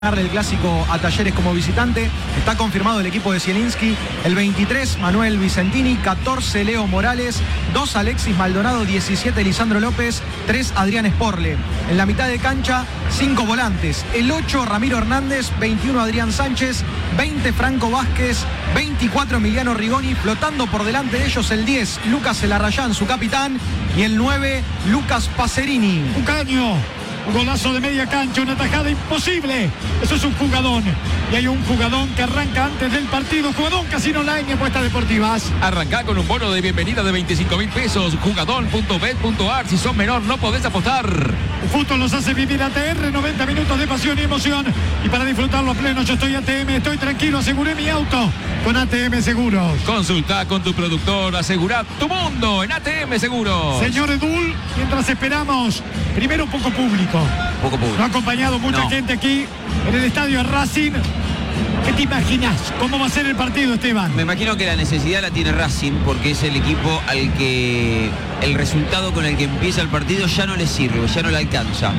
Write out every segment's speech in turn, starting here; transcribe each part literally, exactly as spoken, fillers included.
El clásico a Talleres como visitante. Está confirmado el equipo de Zielinski. El veintitrés, Manuel Vicentini. catorce, Leo Morales. dos, Alexis Maldonado. diecisiete, Lisandro López. tres, Adrián Sporle. En la mitad de cancha, cinco volantes. El ocho, Ramiro Hernández. veintiuno, Adrián Sánchez. veinte, Franco Vázquez. veinticuatro, Emiliano Rigoni. Flotando por delante de ellos el diez, Lucas Elarrayán, su capitán. Y el nueve, Lucas Pacerini. Un caño. Un golazo de media cancha, una tajada imposible. Eso es un jugadón. Y hay un jugadón que arranca antes del partido. Jugadón Casino Online y apuestas deportivas. Arrancá con un bono de bienvenida de veinticinco mil pesos. Jugadón punto bet punto ar. Si sos menor no podés apostar. El fútbol nos hace vivir A T R. noventa minutos de pasión y emoción. Y para disfrutarlo a pleno, yo estoy A T M. Estoy tranquilo, aseguré mi auto con A T M Seguros. Consulta con tu productor. Asegurá tu mundo en A T M Seguros. Señor Edul, mientras esperamos, primero poco público. Poco público. Nos ha acompañado mucha no. gente aquí en el estadio Racing. ¿Qué te imaginas? ¿Cómo va a ser el partido, Esteban? Me imagino que la necesidad la tiene Racing porque es el equipo al que el resultado con el que empieza el partido ya no le sirve, ya no le alcanza.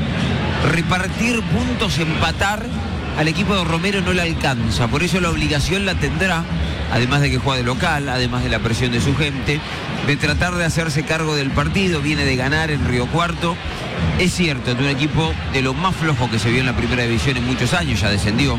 Repartir puntos, empatar, al equipo de Romero no le alcanza. Por eso la obligación la tendrá, además de que juega de local, además de la presión de su gente, de tratar de hacerse cargo del partido. Viene de ganar en Río Cuarto. Es cierto, es un equipo de lo más flojo que se vio en la primera división en muchos años, ya descendió.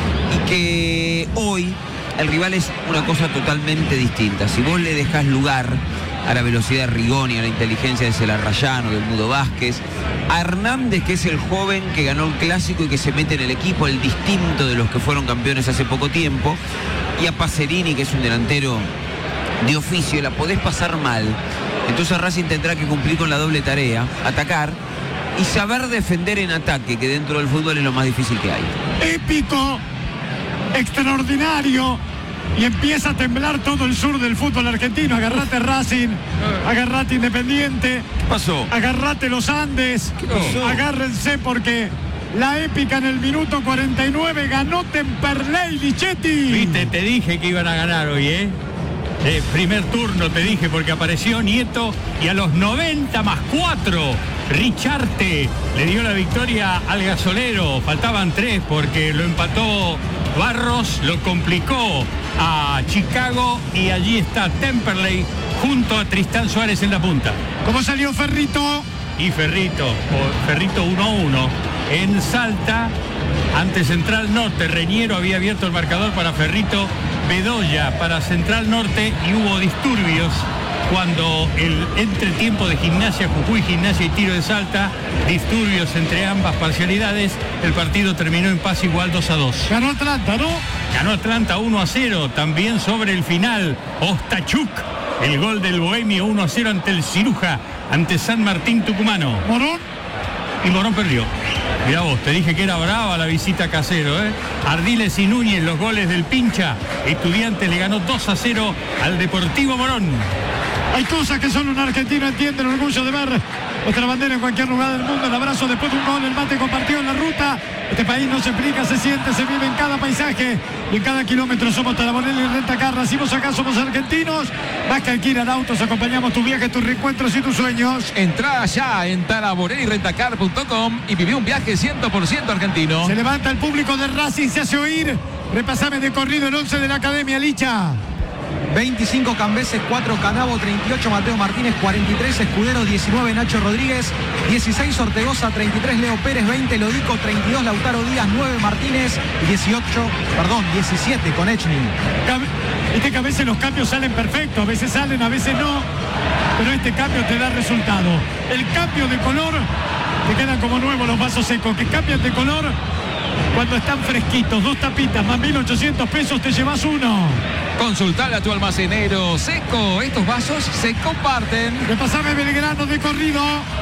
Y que hoy el rival es una cosa totalmente distinta. Si vos le dejás lugar a la velocidad de Rigoni, a la inteligencia de Celarrayán o del Mudo Vázquez, a Hernández, que es el joven que ganó el clásico y que se mete en el equipo, el distinto de los que fueron campeones hace poco tiempo, y a Pacerini, que es un delantero de oficio, la podés pasar mal. Entonces Racing tendrá que cumplir con la doble tarea, atacar y saber defender en ataque, que dentro del fútbol es lo más difícil que hay. Épico, extraordinario, y empieza a temblar todo el sur del fútbol argentino. Agarrate Racing, agarrate Independiente. ¿Qué pasó? Agarrate los Andes. ¿Qué pasó? Agárrense porque la épica en el minuto cuarenta y nueve ganó Temperley, Lichetti. Viste, te dije que iban a ganar hoy, ¿eh? Eh, primer turno te dije porque apareció Nieto y a los noventa más cuatro Richarte le dio la victoria al gasolero. Faltaban tres porque lo empató Barros, lo complicó a Chicago y allí está Temperley junto a Tristán Suárez en la punta. ¿Cómo salió Ferrito? Y Ferrito, o Ferrito uno a uno en Salta ante Central Norte. Reñero había abierto el marcador para Ferrito, Bedoya para Central Norte y hubo disturbios cuando el entretiempo de Gimnasia Jujuy, Gimnasia y Tiro de Salta, disturbios entre ambas parcialidades. El partido terminó en paz igual dos a dos. Ganó Atlanta, ¿no? Ganó Atlanta uno a cero, también sobre el final Ostachuk, el gol del Bohemio uno a cero ante el Ciruja, ante San Martín Tucumano. Morón. Y Morón perdió. Mirá vos, te dije que era brava la visita a Casero, ¿eh? Ardiles y Núñez, los goles del Pincha. Estudiantes le ganó dos a cero al Deportivo Morón. Hay cosas que solo un argentino entiende, el orgullo de ver nuestra bandera en cualquier lugar del mundo, el abrazo después de un gol, el mate compartido en la ruta. Este país no se explica, se siente, se vive en cada paisaje y en cada kilómetro. Somos Talaborelli y Rentacar, nacimos acá, somos argentinos. Más que alquilar autos, acompañamos tu viaje, tus reencuentros y tus sueños. Entrá ya en talaborelli rentacar punto com y viví un viaje cien por ciento argentino. Se levanta el público de Racing, se hace oír. Repasame de corrido el once de la Academia, Licha. veinticinco Cambeses, cuatro Canavo, treinta y ocho Mateo Martínez, cuarenta y tres Escudero, diecinueve Nacho Rodríguez, dieciséis Ortegoza, treinta y tres Leo Pérez, veinte Lodico, treinta y dos Lautaro Díaz, nueve Martínez, dieciocho, perdón, diecisiete Konechny. Viste que a veces los cambios salen perfectos, a veces salen, a veces no, pero este cambio te da resultado. El cambio de color, te quedan como nuevos los vasos secos, que cambian de color cuando están fresquitos. Dos tapitas más mil ochocientos pesos, te llevas uno. Consultale a tu almacenero Seco. Estos vasos se comparten. Repasame Belgrano de corrido.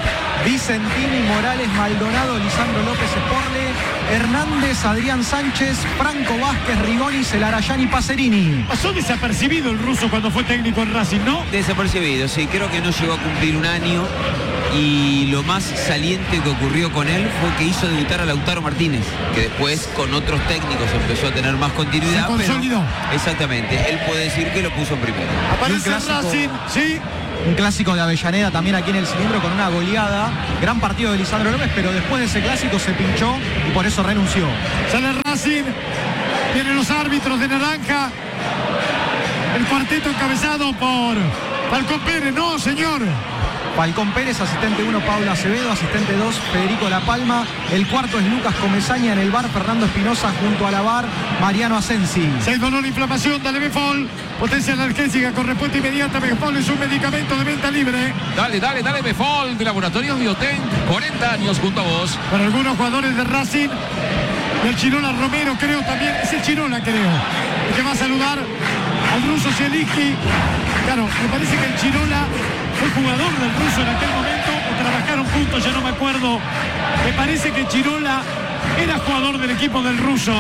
Vicentini, Morales, Maldonado, Lisandro López Sporle, Hernández, Adrián Sánchez, Franco Vázquez, Rigoni, Celarrayán y Pacerini. Pasó desapercibido el ruso cuando fue técnico en Racing, ¿no? Desapercibido, sí, creo que no llegó a cumplir un año. Y lo más saliente que ocurrió con él fue que hizo debutar a Lautaro Martínez, que después con otros técnicos empezó a tener más continuidad. Se consolidó. Pero, exactamente, él puede decir que lo puso en primero. Aparece clásico... Racing, sí. un clásico de Avellaneda también aquí en el cilindro con una goleada. Gran partido de Lisandro López, pero después de ese clásico se pinchó y por eso renunció. Sale Racing, vienen los árbitros de naranja. El cuarteto encabezado por Falcón Pérez. No, señor. Falcón Pérez, asistente uno Pablo Acevedo, asistente dos Federico La Palma, el cuarto es Lucas Comesaña, en el bar Fernando Espinosa, junto a la bar Mariano Asensi. Seis dolor, inflamación, dale Befol, potencia analgésica con respuesta inmediata. Befol es un medicamento de venta libre. Dale, dale, dale Befol de Laboratorios Bioten, cuarenta años junto a vos. Para algunos jugadores de Racing, del Chirola Romero, creo también, es el Chirola, creo, el que va a saludar al ruso Zielinski. Claro, me parece que el Chirola fue jugador del ruso en aquel momento, o trabajaron juntos, ya no me acuerdo. Me parece que Chirola era jugador del equipo del ruso.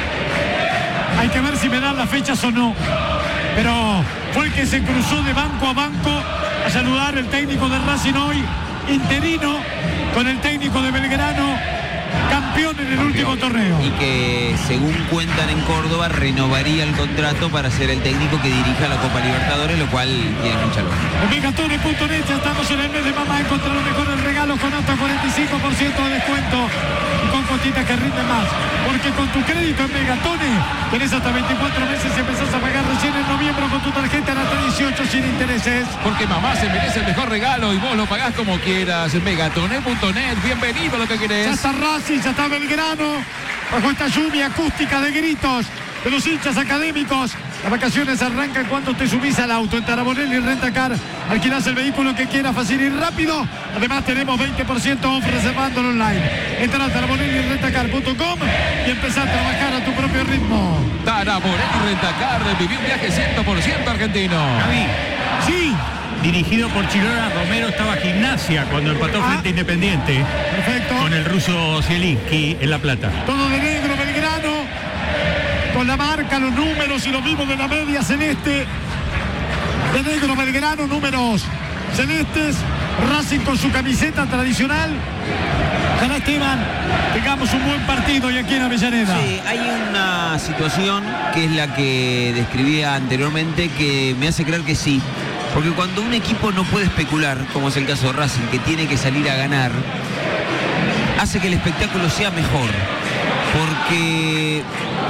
Hay que ver si me dan las fechas o no. Pero fue el que se cruzó de banco a banco a saludar el técnico de Racing hoy, interino, con el técnico de Belgrano, campeón en el campeón. Último torneo. Y que, según cuentan en Córdoba, renovaría el contrato para ser el técnico que dirija la Copa Libertadores, lo cual tiene mucha lógica. En Megatone punto net ya estamos en el mes de mamá. Encontrar los mejores regalos con hasta cuarenta y cinco por ciento de descuento y con cuotitas que rinden más. Porque con tu crédito en Megatone tenés hasta veinticuatro meses y empezás a pagar recién en noviembre con tu tarjeta en hasta dieciocho sin intereses. Porque mamá se merece el mejor regalo y vos lo pagás como quieras. Megatone punto net, bienvenido a lo que querés. Ya está Racing, ya está Belgrano, bajo esta lluvia acústica de gritos de los hinchas académicos. Las vacaciones arrancan cuando te subís al auto. En Tarabonelli Rentacar alquilás el vehículo que quieras, fácil y rápido. Además tenemos veinte por ciento off reservándolo online. Entra a tarabonelli rentacar punto com y empezá a trabajar a tu propio ritmo. Tarabonelli Rentacar, viví un viaje cien por ciento argentino. Javi, Sí. dirigido por Chirola Romero, estaba Gimnasia cuando empató Ah. frente a Independiente Perfecto. con el ruso Zielinski en La Plata. Todo de negro Belgrano, con la marca, los números y los vivos de la media celeste. De negro Belgrano, números celestes. Racing con su camiseta tradicional. Ojalá, Esteban, tengamos un buen partido y aquí en Avellaneda. Sí, hay una situación que es la que describía anteriormente que me hace creer que sí. Porque cuando un equipo no puede especular, como es el caso de Racing, que tiene que salir a ganar, hace que el espectáculo sea mejor. Porque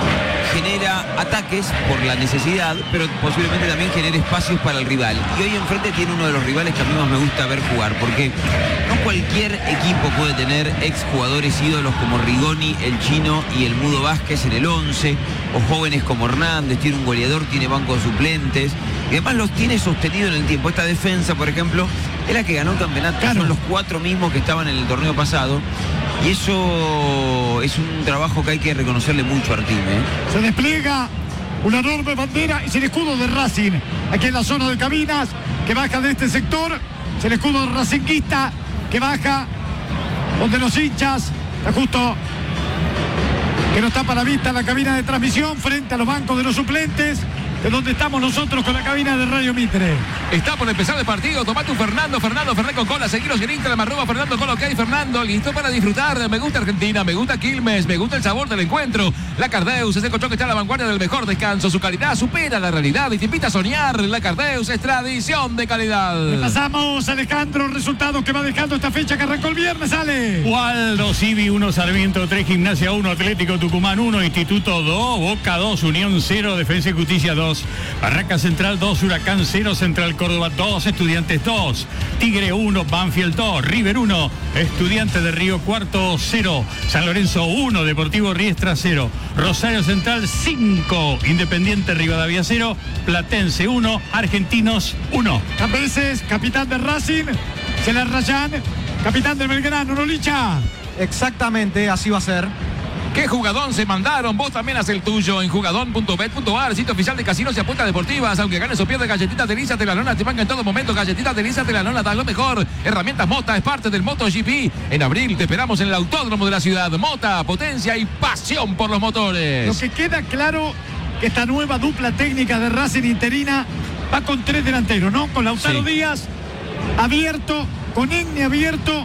genera ataques por la necesidad, pero posiblemente también genere espacios para el rival. Y hoy enfrente tiene uno de los rivales que a mí más me gusta ver jugar, porque no cualquier equipo puede tener exjugadores ídolos como Rigoni, el Chino y el Mudo Vázquez en el once, o jóvenes como Hernández, tiene un goleador, tiene banco de suplentes, y además los tiene sostenido en el tiempo. Esta defensa, por ejemplo, es la que ganó el campeonato, Claro. son los cuatro mismos que estaban en el torneo pasado. Y eso es un trabajo que hay que reconocerle mucho a Artime, ¿eh? Se despliega una enorme bandera, es el escudo de Racing, aquí en la zona de cabinas, que baja de este sector, es el escudo de racinguista, que baja donde los hinchas, está justo que no está para vista la cabina de transmisión, frente a los bancos de los suplentes, de donde estamos nosotros con la cabina de Radio Mitre. Está por empezar el partido, tomate un Fernando, Fernando, Fernández con cola, seguiros en Instagram, arroba Fernando Cola, ok, Fernando, listo para disfrutar. Me gusta Argentina, me gusta Quilmes, me gusta el sabor del encuentro. La Cardeus es el colchón que está a la vanguardia del mejor descanso, su calidad supera la realidad y te invita a soñar. La Cardeus es tradición de calidad. Pasamos, Alejandro, resultados que va dejando esta fecha que arrancó el viernes, sale. Waldo Civi uno, Sarmiento tres, Gimnasia uno, Atlético Tucumán uno, Instituto dos, Boca dos, Unión cero, Defensa y Justicia dos, Barraca Central dos, Huracán cero, Central Córdoba dos, Estudiantes dos, Tigre uno, Banfield dos, River uno, Estudiante de Río Cuarto cero, San Lorenzo uno, Deportivo Riestra cero, Rosario Central cinco, Independiente Rivadavia cero, Platense uno, Argentinos uno. Cambeses, capitán de Racing, se la rayan, capitán de Belgrano, ¿no, Licha? Exactamente, así va a ser. ¿Qué jugadón se mandaron? Vos también haz el tuyo en jugadón punto bet punto ar, sitio oficial de casinos y apuestas deportivas. Aunque ganes o pierdas, galletitas de Lisa de la Lona te van en todo momento. Galletitas de Lisa de la Lona, das lo mejor. Herramientas Mota es parte del MotoGP. En abril te esperamos en el autódromo de la ciudad. Mota, potencia y pasión por los motores. Lo que queda claro que esta nueva dupla técnica de Racing interina va con tres delanteros, ¿no? Con Lautaro Sí. Díaz abierto, con Egne abierto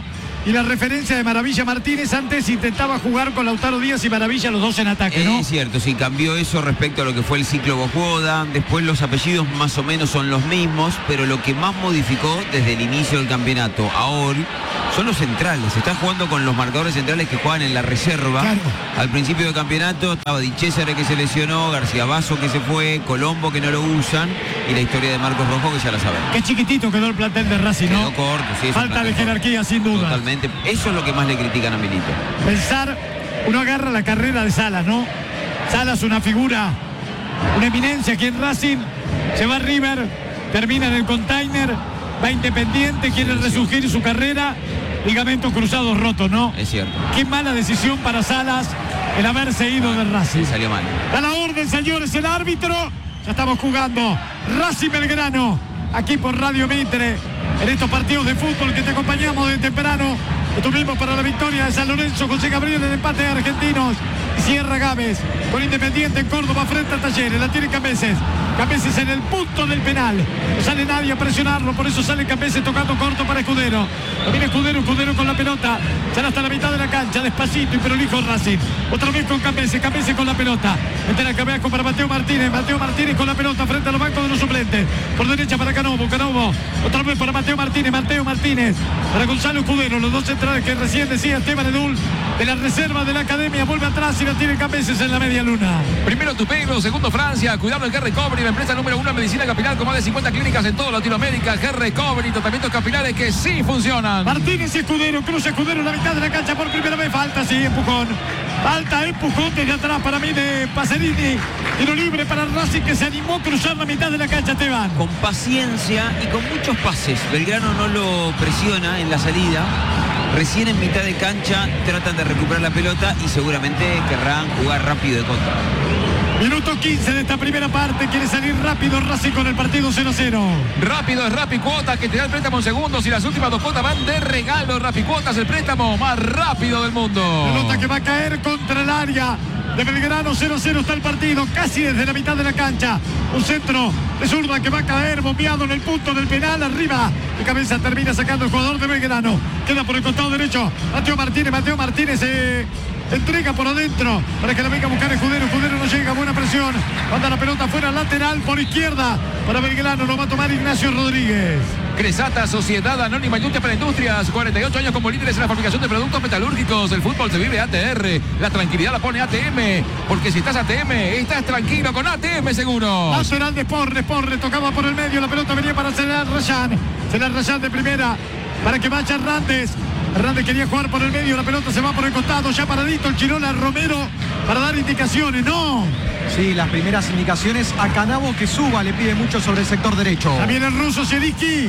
y la referencia de Maravilla Martínez. Antes intentaba jugar con Lautaro Díaz y Maravilla, los dos en ataque, ¿no? Es cierto, sí, cambió eso respecto a lo que fue el ciclo Bojuoda. Después los apellidos más o menos son los mismos, pero lo que más modificó desde el inicio del campeonato a hoy son los centrales. Se está jugando con los marcadores centrales que juegan en la reserva. Claro. Al principio del campeonato estaba Di Césare, que se lesionó, García Basso, que se fue, Colombo, que no lo usan, y la historia de Marcos Rojo, que ya la sabemos. Qué chiquitito quedó el plantel de Racing, ¿no? Quedó corto, sí. es un Falta de plantel jerarquía, corto. sin duda. Totalmente. Eso es lo que más le critican a Milito. Pensar, uno agarra la carrera de Salas, ¿no? Salas, una figura, una eminencia aquí en Racing, se va a River, termina en el container, va a Independiente, quiere resurgir su carrera, ligamentos cruzados rotos, ¿no? Es cierto. Qué mala decisión para Salas el haberse ido del Racing. Le salió mal. Da la orden, señores, el árbitro. Ya estamos jugando Racing Belgrano, aquí por Radio Mitre, en estos partidos de fútbol que te acompañamos de temprano. Estuvimos para la victoria de San Lorenzo, José Gabriel en el empate de Argentinos. Sierra Gámez con Independiente en Córdoba frente a Talleres. La tiene Cambeses. Cambeses en el punto del penal. No sale nadie a presionarlo, por eso sale Cambeses tocando corto para Escudero. Lo viene Escudero, Escudero con la pelota. Sale hasta la mitad de la cancha, despacito y prolijo Racing. Otra vez con Cambeses, Cambeses con la pelota. Mete la Cambeses para Mateo Martínez. Mateo Martínez con la pelota frente a los bancos de los suplentes. Por derecha para Canovo, Canovo. Otra vez para Mateo Martínez, Mateo Martínez. Para Gonzalo Escudero, los dos centrales que recién decía Esteban Edul. De la reserva de la academia, vuelve atrás y la tiene Cambeses en la media luna. Primero Tupelo, segundo Francia. Cuidado el G Recovery, la empresa número uno en medicina capilar con más de cincuenta clínicas en toda Latinoamérica. G Recovery, tratamientos capilares que sí funcionan. Martínez y Escudero, cruza Escudero en la mitad de la cancha por primera vez. Falta, sí, empujón. Falta, empujón desde atrás para mí de Pacerini. Tiro libre para Racing, que se animó a cruzar la mitad de la cancha, Esteban. Con paciencia y con muchos pases. Belgrano no lo presiona en la salida. Recién en mitad de cancha tratan de recuperar la pelota y seguramente querrán jugar rápido de contra. Minuto quince de esta primera parte. Quiere salir rápido Racing con el partido cero cero. Rápido es Rappi Cuotas, que te da el préstamo en segundos y las últimas dos cuotas van de regalo. Rappi Cuotas, el préstamo más rápido del mundo. Pelota que va a caer contra el área de Belgrano. Cero cero está el partido, casi desde la mitad de la cancha. Un centro de zurda que va a caer bombeado en el punto del penal. Arriba de cabeza termina sacando el jugador de Belgrano. Queda por el costado derecho Mateo Martínez. Mateo Martínez eh, entrega por adentro para que la venga a buscar Escudero. Escudero no llega, buena presión. Manda la pelota fuera, lateral por izquierda para Belgrano. Lo va a tomar Ignacio Rodríguez. Cresata, Sociedad Anónima y Lucha para Industrias. cuarenta y ocho años como líderes en la fabricación de productos metalúrgicos. El fútbol se vive A T R. La tranquilidad la pone A T M. Porque si estás A T M, estás tranquilo con A T M Seguro. Lateral de Porre, Porre tocaba por el medio. La pelota venía para Celar Rayán. Celar Rayán de primera para que vaya Hernández. Hernández quería jugar por el medio. La pelota se va por el costado. Ya paradito el Chirola Romero para dar indicaciones. No. Sí, las primeras indicaciones a Canavo, que suba, le pide mucho sobre el sector derecho. También el ruso Zielinski.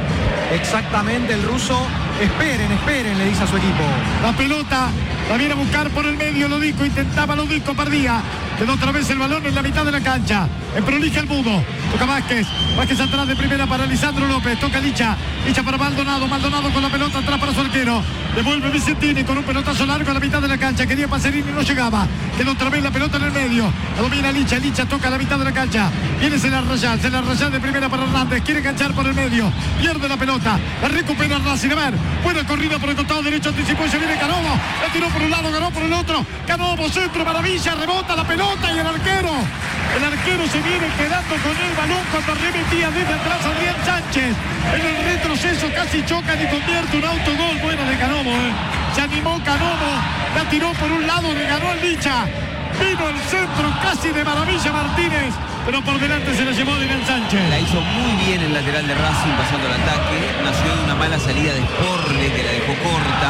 Exactamente, el ruso. Esperen, esperen, le dice a su equipo. La pelota la viene a buscar por el medio. Lodico intentaba, Lodico perdía. Quedó otra vez el balón en la mitad de la cancha. En prolija el mudo. Toca Vázquez. Vázquez atrás de primera para Lisandro López. Toca Licha. Licha para Maldonado. Maldonado con la pelota atrás para su arquero. Devuelve Vicentini con un pelotazo largo a la mitad de la cancha. Quería Pacerini y no llegaba. Quedó otra vez la pelota en el medio. La domina Licha. Licha toca a la mitad de la cancha. Viene Celar Rayán. Celar Rayán de primera para Hernández. Quiere enganchar por el medio. Pierde la pelota. La recupera Racing. A ver. Buena corrida por el costado derecho. Anticipó y se viene Canovo. La tiró por un lado. Ganó por el otro. Canovo, centro, maravilla. Rebota la pelota. Y el arquero, el arquero se viene quedando con el balón cuando remetía desde atrás Adrián Sánchez. En el retroceso casi choca y convierte un autogol. Buena de Canovo, ¿eh? Se animó Canovo, la tiró por un lado, le ganó el Licha. Vino el centro casi de maravilla Martínez, pero por delante se la llevó Adrián Sánchez. La hizo muy bien el lateral de Racing pasando el ataque. Nació de una mala salida de Sporle que la dejó corta.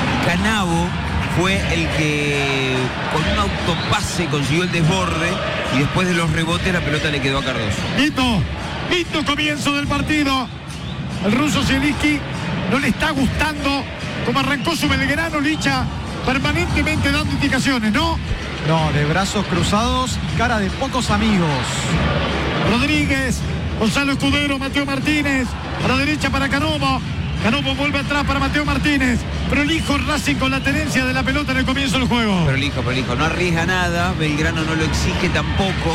Canavo fue el que con un autopase consiguió el desborde y después de los rebotes la pelota le quedó a Cardoso. Listo, listo comienzo del partido. El ruso Zielinski no le está gustando como arrancó su Belgrano. Licha permanentemente dando indicaciones, ¿no? No, de brazos cruzados, cara de pocos amigos. Rodríguez, Gonzalo Escudero, Mateo Martínez, a la derecha para Canovo. Canovo vuelve atrás para Mateo Martínez. Prolijo Racing con la tenencia de la pelota en el comienzo del juego. Prolijo, prolijo. No arriesga nada. Belgrano no lo exige tampoco.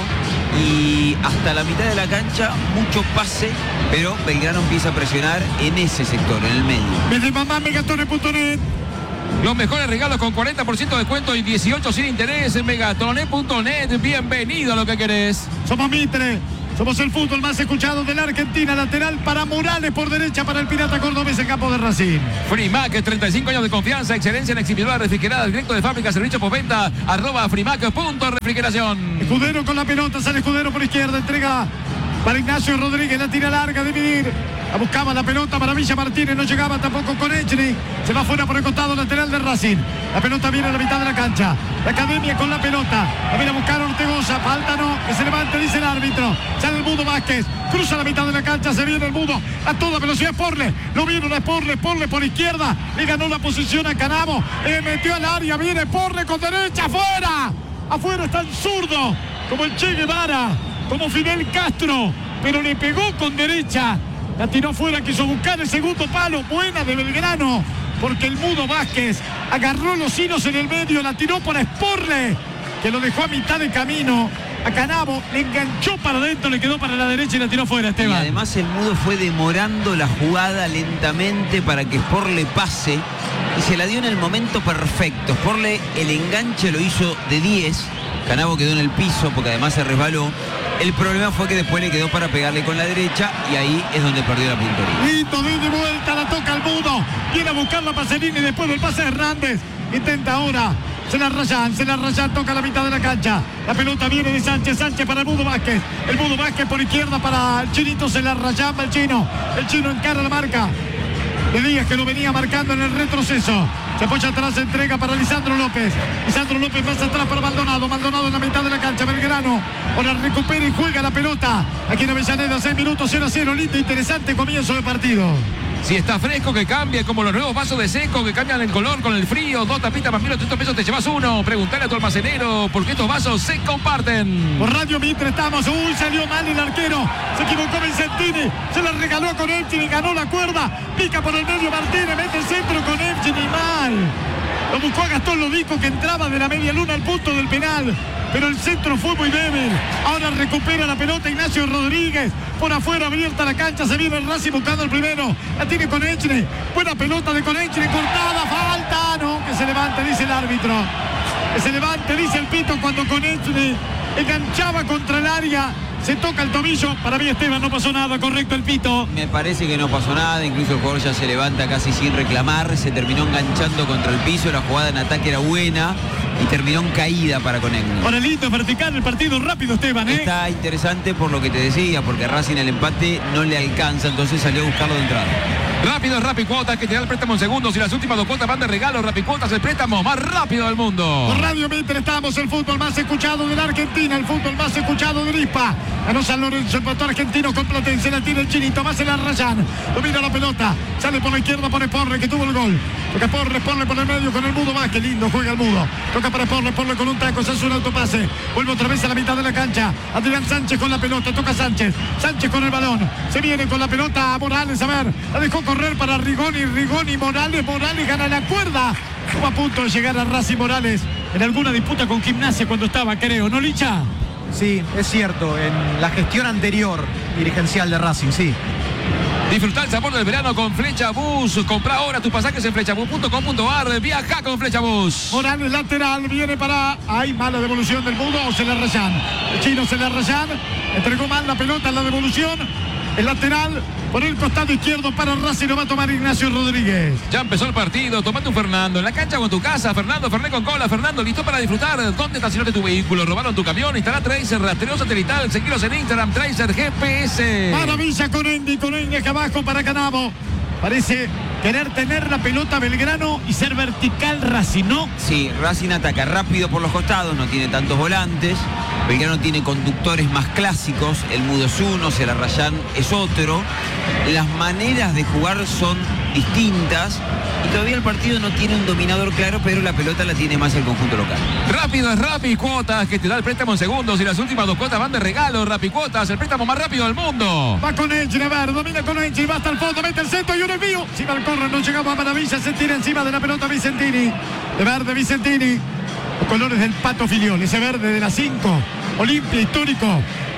y hasta la mitad de la cancha mucho pase, pero Belgrano empieza a presionar en ese sector, en el medio. Desde mamá megatone punto net. Los mejores regalos con cuarenta por ciento de descuento y dieciocho sin interés en megatone punto net. Bienvenido a lo que querés. Somos Mitre. Somos el fútbol más escuchado de la Argentina. Lateral para Morales, por derecha para el Pirata Cordobés, el campo de Racing. Frimac, treinta y cinco años de confianza, excelencia en exhibidora refrigerada, directo de fábrica, servicio postventa, arroba frimac punto refrigeración. Escudero con la pelota, sale Escudero por izquierda, entrega para Ignacio Rodríguez, la tira larga, dividir. La buscaba la pelota, Maravilla Martínez, no llegaba tampoco con Echny. Se va fuera por el costado lateral de Racing. La pelota viene a la mitad de la cancha. La Academia con la pelota. La viene a buscar Ortegoza. Falta no, que se levante, dice el árbitro. Sale el Mudo Vázquez. Cruza la mitad de la cancha, se viene el Mudo. A toda velocidad, Porle. Lo vino de Porle, Porle por izquierda. Le ganó la posición a Canamo. Le metió al área, viene Porle con derecha, afuera. Afuera está el zurdo, como el Che Guevara, como Fidel Castro. Pero le pegó con derecha. La tiró fuera, quiso buscar el segundo palo. Buena de Belgrano, porque el Mudo Vázquez agarró los hilos en el medio, la tiró para Sporle, que lo dejó a mitad de camino. A Canamo le enganchó para adentro, le quedó para la derecha y la tiró fuera, Esteban. Y además el Mudo fue demorando la jugada lentamente para que Sporle pase y se la dio en el momento perfecto. Sporle el enganche lo hizo de diez. Canamo quedó en el piso porque además se resbaló. El problema fue que después le quedó para pegarle con la derecha y ahí es donde perdió la puntería. Listo, de vuelta, la toca el Mudo. Viene a buscar la Pacerini después del pase de Hernández. Intenta ahora. Se la rayan, se la rayan, toca la mitad de la cancha. La pelota viene de Sánchez, Sánchez para el Mudo Vázquez. El Mudo Vázquez por izquierda para el Chinito, se la rayan el Chino. El Chino encara la marca de Díaz, que lo venía marcando en el retroceso. Se apoya atrás, se entrega para Lisandro López. Lisandro López más atrás para Maldonado. Maldonado en la mitad de la cancha. Belgrano ahora recupera y juega la pelota. Aquí en Avellaneda, seis minutos, cero a cero. Lindo, interesante comienzo de partido. Si está fresco, que cambie, como los nuevos vasos de seco que cambian el color con el frío. Dos tapitas más mil ochocientos pesos, te llevas uno. Preguntale a tu almacenero, porque estos vasos se comparten. Por Radio Mitre estamos. Uy, salió mal el arquero. Se equivocó Vicentini. Se la regaló con Echny, ganó la cuerda. Pica por el medio Martínez, mete el centro con Echny, mal. Lo buscó a Gastón Lodico, que entraba de la media luna al punto del penal, pero el centro fue muy débil. Ahora recupera la pelota Ignacio Rodríguez. Por afuera, abierta la cancha, se viene el Racing buscando el primero. La tiene con Echny. Buena pelota de con Echny, cortada, falta. No, que se levante, dice el árbitro. Que se levante, dice el pito, cuando con Echny enganchaba contra el área. Se toca el tobillo. Para mí, Esteban, no pasó nada. Correcto el pito. Me parece que no pasó nada. Incluso el jugador ya se levanta casi sin reclamar. Se terminó enganchando contra el piso. La jugada en ataque era buena y terminó en caída para Conegno. Ahora lindo, vertical el partido, rápido, Esteban, ¿eh? Está interesante por lo que te decía, porque Racing el empate no le alcanza, entonces salió a buscarlo de entrada. Rápido, Rapicuotas, que te da el préstamo en segundos y las últimas dos cuotas van de regalo. Rapicuotas, el préstamo más rápido del mundo. Por Radio Mitre estamos, el fútbol más escuchado de la Argentina, el fútbol más escuchado de Rispa. Ganó San Lorenzo, empató argentino con Platense, la tira el Chinito, más en la Rayán. Domina la pelota, sale por la izquierda, pone Porre, que tuvo el gol. Toca Porre, Porre por el medio con el Mudo más, que lindo, juega el Mudo. Toca para Porre, Porre con un taco, se hace un autopase. Vuelve otra vez a la mitad de la cancha. Adrián Sánchez con la pelota, toca Sánchez. Sánchez con el balón, se viene con la pelota a Morales, a ver, la dejó correr para Rigoni, Rigoni, Morales, Morales gana la cuerda. Estuvo a punto de llegar a Racing Morales en alguna disputa con Gimnasia cuando estaba, creo, ¿no, Licha? Sí, es cierto, en la gestión anterior dirigencial de Racing, sí. Disfruta el sabor del verano con Flecha Bus. Compra ahora tus pasajes en flechabus punto com punto ar. Viaja con Flecha Bus. Morales lateral, viene para... Hay mala devolución del Mudo, o se la rayan. El Chino se la rayan. Entregó mal la pelota en la devolución. El lateral por el costado izquierdo para Racing, lo va a tomar Ignacio Rodríguez. Ya empezó el partido, tomate un Fernando en la cancha o en tu casa. Fernando, Fernet con cola. Fernando, listo para disfrutar. ¿Dónde estacionaste tu vehículo? ¿Robaron tu camión? Instala Tracer, rastreo satelital. Seguilos en Instagram, Tracer G P S. Maravilla con Endy, con Endy acá abajo para Canamo. Parece querer tener la pelota Belgrano y ser vertical Racing, ¿no? Sí, Racing ataca rápido por los costados, no tiene tantos volantes. Belgrano tiene conductores más clásicos, el Mudo es uno, Celarrayán es otro. Las maneras de jugar son distintas y todavía el partido no tiene un dominador claro, pero la pelota la tiene más el conjunto local. Rápido es Rapicuotas, que te da el préstamo en segundos y las últimas dos cuotas van de regalo. Rapicuotas, el préstamo más rápido del mundo. Va con Enchi, a ver, domina con Enchi, va hasta el fondo, mete el centro y un envío. Si va al correr, no llegamos a Maravilla, se tira encima de la pelota Vicentini. De verde Vicentini. Los colores del Pato Filiol, ese verde de la cinco. Olimpia, histórico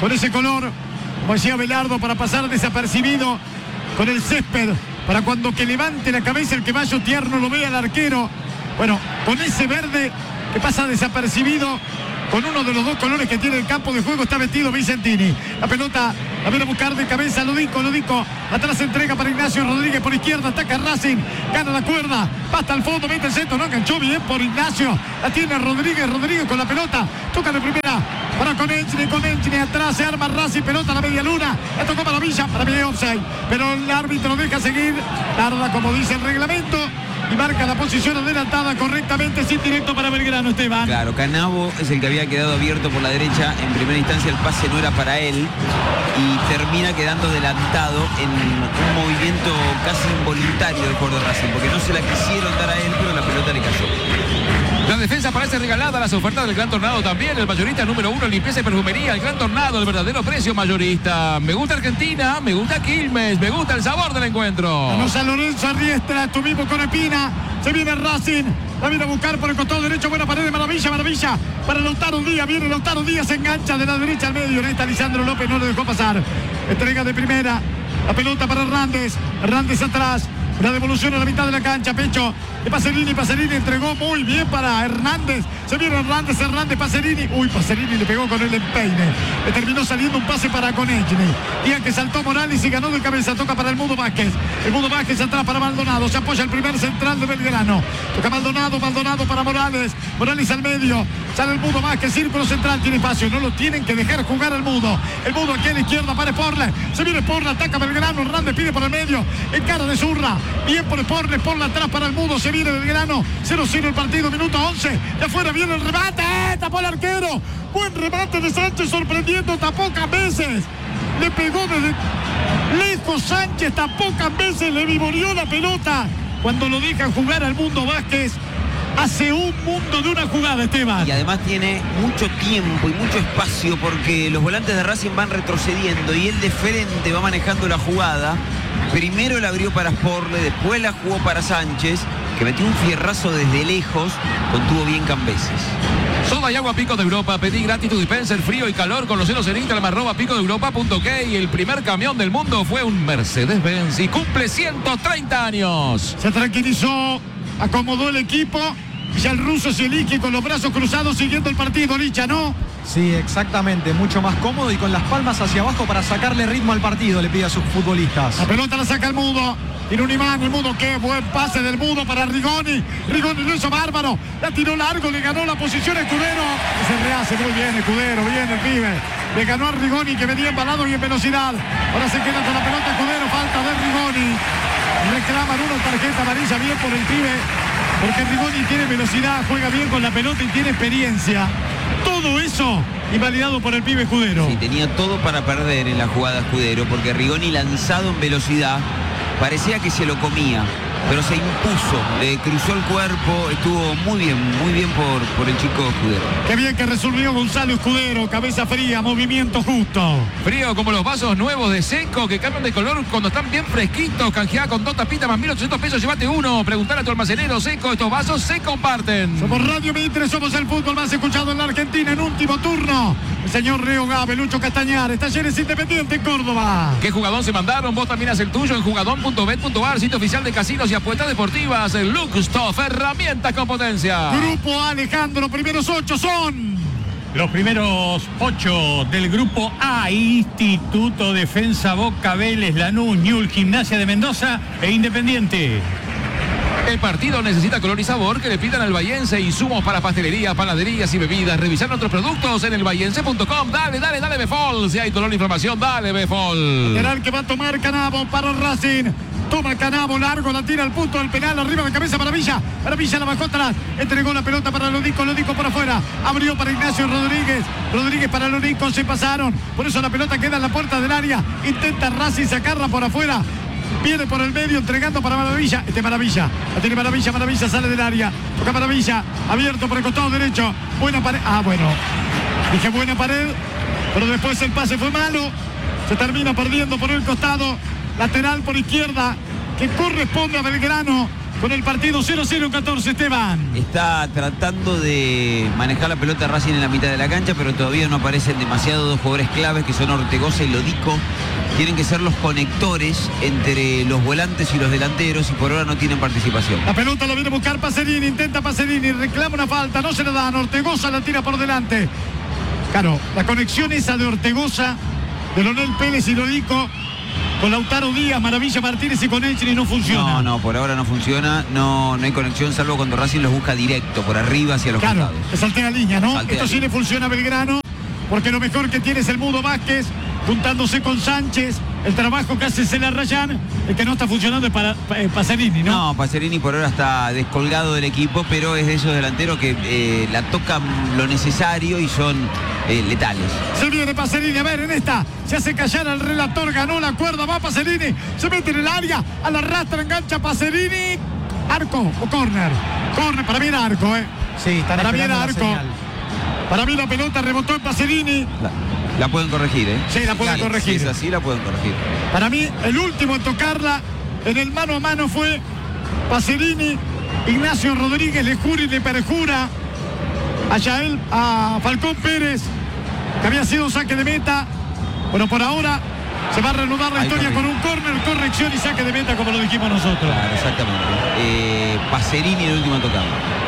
con ese color, como decía Belardo, para pasar desapercibido, con el césped, para cuando que levante la cabeza el caballo tierno lo vea al arquero. Bueno, con ese verde que pasa desapercibido, con uno de los dos colores que tiene el campo de juego, está vestido Vicentini. La pelota la viene a buscar de cabeza Lodico, Lodico atrás se entrega para Ignacio Rodríguez por izquierda, ataca Racing, gana la cuerda, va hasta el fondo, mete el centro, no enganchó bien por Ignacio, la tiene Rodríguez, Rodríguez con la pelota, toca de primera para Konechny, Konechny atrás, se arma Racing, pelota a la media luna, la tocó para Villa, para mí offside, pero el árbitro deja seguir, tarda como dice el reglamento, y marca la posición adelantada correctamente, sin directo para Belgrano, Esteban. Claro, Canavo es el que había quedado abierto por la derecha. En primera instancia el pase no era para él y termina quedando adelantado en un movimiento casi involuntario del jugador de Racing, porque no se la quisieron dar a él, pero la pelota le cayó. La defensa parece regalada, las ofertas del Gran Tornado también. El mayorista número uno, limpieza y perfumería. El Gran Tornado, el verdadero precio mayorista. Me gusta Argentina, me gusta Quilmes, me gusta el sabor del encuentro. Vamos a Lorenzo Arriestra, estuvimos con Espina. Se viene Racing, la viene a buscar por el costado derecho. Buena pared de Maravilla, Maravilla. Para Lautaro Díaz, viene Lautaro Díaz, se engancha de la derecha al medio. En esta Lisandro López no lo dejó pasar. Entrega de primera, la pelota para Hernández. Hernández atrás. La devolución a la mitad de la cancha, pecho de Pacerini, Pacerini entregó muy bien para Hernández, se viene Hernández, Hernández, Pacerini, uy, Pacerini le pegó con el empeine, le terminó saliendo un pase para Konechny, y que saltó Morales y ganó de cabeza, toca para el Mudo Vázquez, el Mudo Vázquez atrás para Maldonado, se apoya el primer central de Belgrano, toca Maldonado, Maldonado para Morales, Morales al medio, sale el Mudo Vázquez, círculo central, tiene espacio, no lo tienen que dejar jugar al Mudo, el Mudo aquí a la izquierda para Sporle, se viene Sporle, ataca Belgrano, Hernández pide por el medio, en cara de Zurra, bien por Sporle, Sporle atrás para el Mudo, se viene Belgrano, cero cero el partido, minuto once, de afuera viene el remate, ¡eh! Tapó el arquero, buen remate de Sánchez, sorprendiendo, tapó pocas veces, le pegó desde lejos Sánchez, tapó pocas veces, le vivoreó la pelota, cuando lo dejan jugar al Mundo Vázquez, hace un mundo de una jugada, Esteban. Y además tiene mucho tiempo y mucho espacio porque los volantes de Racing van retrocediendo y él de frente va manejando la jugada. Primero la abrió para Sporle, después la jugó para Sánchez, que metió un fierrazo desde lejos, contuvo bien Cambeses. Soda y agua Pico de Europa. Pedí gratis tu dispenser frío y calor con los celos en Instagram arroba pico de europa punto ok. Y el primer camión del mundo fue un Mercedes-Benz y cumple ciento treinta años. Se tranquilizó, acomodó el equipo. Ya el ruso Zielinski con los brazos cruzados siguiendo el partido, Licha, ¿no? Sí, exactamente, mucho más cómodo y con las palmas hacia abajo para sacarle ritmo al partido, le pide a sus futbolistas. La pelota la saca el Mudo, tiene un imán el Mudo, qué buen pase del Mudo para Rigoni, Rigoni lo hizo bárbaro, la tiró largo, le ganó la posición a Escudero, se rehace muy bien Escudero, bien el pibe, le ganó a Rigoni que venía embalado y en velocidad, ahora se queda con la pelota Escudero, falta de Rigoni, reclaman una tarjeta amarilla bien por el pibe, porque Rigoni tiene velocidad, juega bien con la pelota y tiene experiencia. Todo eso invalidado por el pibe Escudero. Sí, tenía todo para perder en la jugada Escudero, porque Rigoni lanzado en velocidad parecía que se lo comía, pero se impuso, le cruzó el cuerpo, estuvo muy bien, muy bien por, por el chico Escudero. Qué bien que resolvió Gonzalo Escudero, cabeza fría, movimiento justo. Frío como los vasos nuevos de Seco que cambian de color cuando están bien fresquitos. Canjeá con dos tapitas más mil ochocientos pesos, llévate uno. Preguntar a tu almacenero Seco, estos vasos se comparten. Somos Radio Mitre, somos el fútbol más escuchado en la Argentina en último turno. El señor Reo Gabe, Lucho Castañares, Talleres Independiente en Córdoba. ¿Qué jugadón se mandaron? Vos también haces el tuyo en jugadón punto bet punto ar, sitio oficial de casinos y apuestas deportivas. El Luxtoff, herramientas con potencia. Grupo Alejandro, primeros ocho son... Los primeros ocho del grupo A: Instituto, Defensa, Boca, Vélez, Lanús, Ñul, Gimnasia de Mendoza e Independiente. El partido necesita color y sabor, que le pidan al Bahiense insumos para pastelería, panaderías y bebidas. Revisar nuestros productos en el bahiense punto com. Dale, dale, dale, Befol. Si hay dolor e información, dale, Befol. Lateral que va a tomar Canavo para Racing. Toma Canavo, largo, la tira al punto del penal, arriba de cabeza para Villa. Para Villa la bajó atrás, entregó la pelota para Lodico, Lodico por afuera. Abrió para Ignacio Rodríguez. Rodríguez para Lodico, se pasaron. Por eso la pelota queda en la puerta del área. Intenta Racing sacarla por afuera. Viene por el medio entregando para Maravilla. Este Maravilla. La tiene Maravilla. Maravilla sale del área. Toca Maravilla. Abierto por el costado derecho. Buena pared. Ah, bueno. Dije buena pared. Pero después el pase fue malo. Se termina perdiendo por el costado. Lateral por izquierda. Que corresponde a Belgrano. con el partido cero cero catorce, Esteban. Está tratando de manejar la pelota Racing en la mitad de la cancha, pero todavía no aparecen demasiado dos jugadores claves que son Ortegoza y Lodico. Tienen que ser los conectores entre los volantes y los delanteros y por ahora no tienen participación. La pelota lo viene a buscar Pacerini, intenta Pacerini, reclama una falta, no se la dan, Ortegoza la tira por delante. Claro, la conexión esa de Ortegoza, de Leonel Pérez y Lodico, con Lautaro Díaz, Maravilla Martínez y con Enchini no funciona. No, no, por ahora no funciona, no, no hay conexión salvo cuando Racing los busca directo, por arriba hacia los claro, costados. Claro, saltea línea, ¿no? Saltea Esto sí línea. le funciona a Belgrano, porque lo mejor que tiene es el Mudo Vázquez, juntándose con Sánchez, el trabajo que hace Cela Rayán, el que no está funcionando es para eh, Pacerini, ¿no? No, Pacerini por ahora está descolgado del equipo, pero es de esos delanteros que eh, la tocan lo necesario y son eh, letales. Se viene Pacerini, a ver, en esta se hace callar al relator, ganó la cuerda, va Pacerini, se mete en el área, a la rastra, engancha Pacerini, arco o córner, córner, para mí era arco, ¿eh? Sí, están para mí esperando era la arco, señal. para mí la pelota rebotó en Pacerini, La, la pueden corregir, ¿eh? sí, la pueden Claro, corregir. Si es así, la pueden corregir. Para mí, el último en tocarla en el mano a mano fue Pacerini. Ignacio Rodríguez le jura y le perjura a Yael, a Falcón Pérez, que había sido un saque de meta. Bueno, por ahora se va a reanudar la Ahí historia correcto. con un córner, corrección y saque de meta, como lo dijimos nosotros. Claro, exactamente. Eh, Pacerini el último en tocar.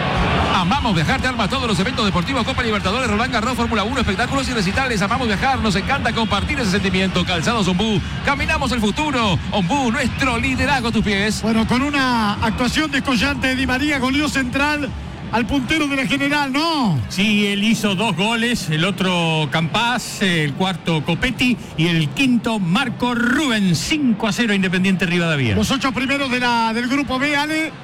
Amamos viajar, te arma todos los eventos deportivos, Copa Libertadores, Roland Garros, Fórmula uno, espectáculos y recitales. Amamos viajar, nos encanta compartir ese sentimiento. Calzados Ombú, caminamos el futuro. Ombú, nuestro liderazgo a tus pies. Bueno, con una actuación descollante de Di María, goleó central al puntero de la General, ¿no? Sí, él hizo dos goles, el otro Campás, el cuarto Copetti y el quinto Marco Rubén. cinco a cero Independiente Rivadavia. Los ocho primeros de la, del grupo B, Ale.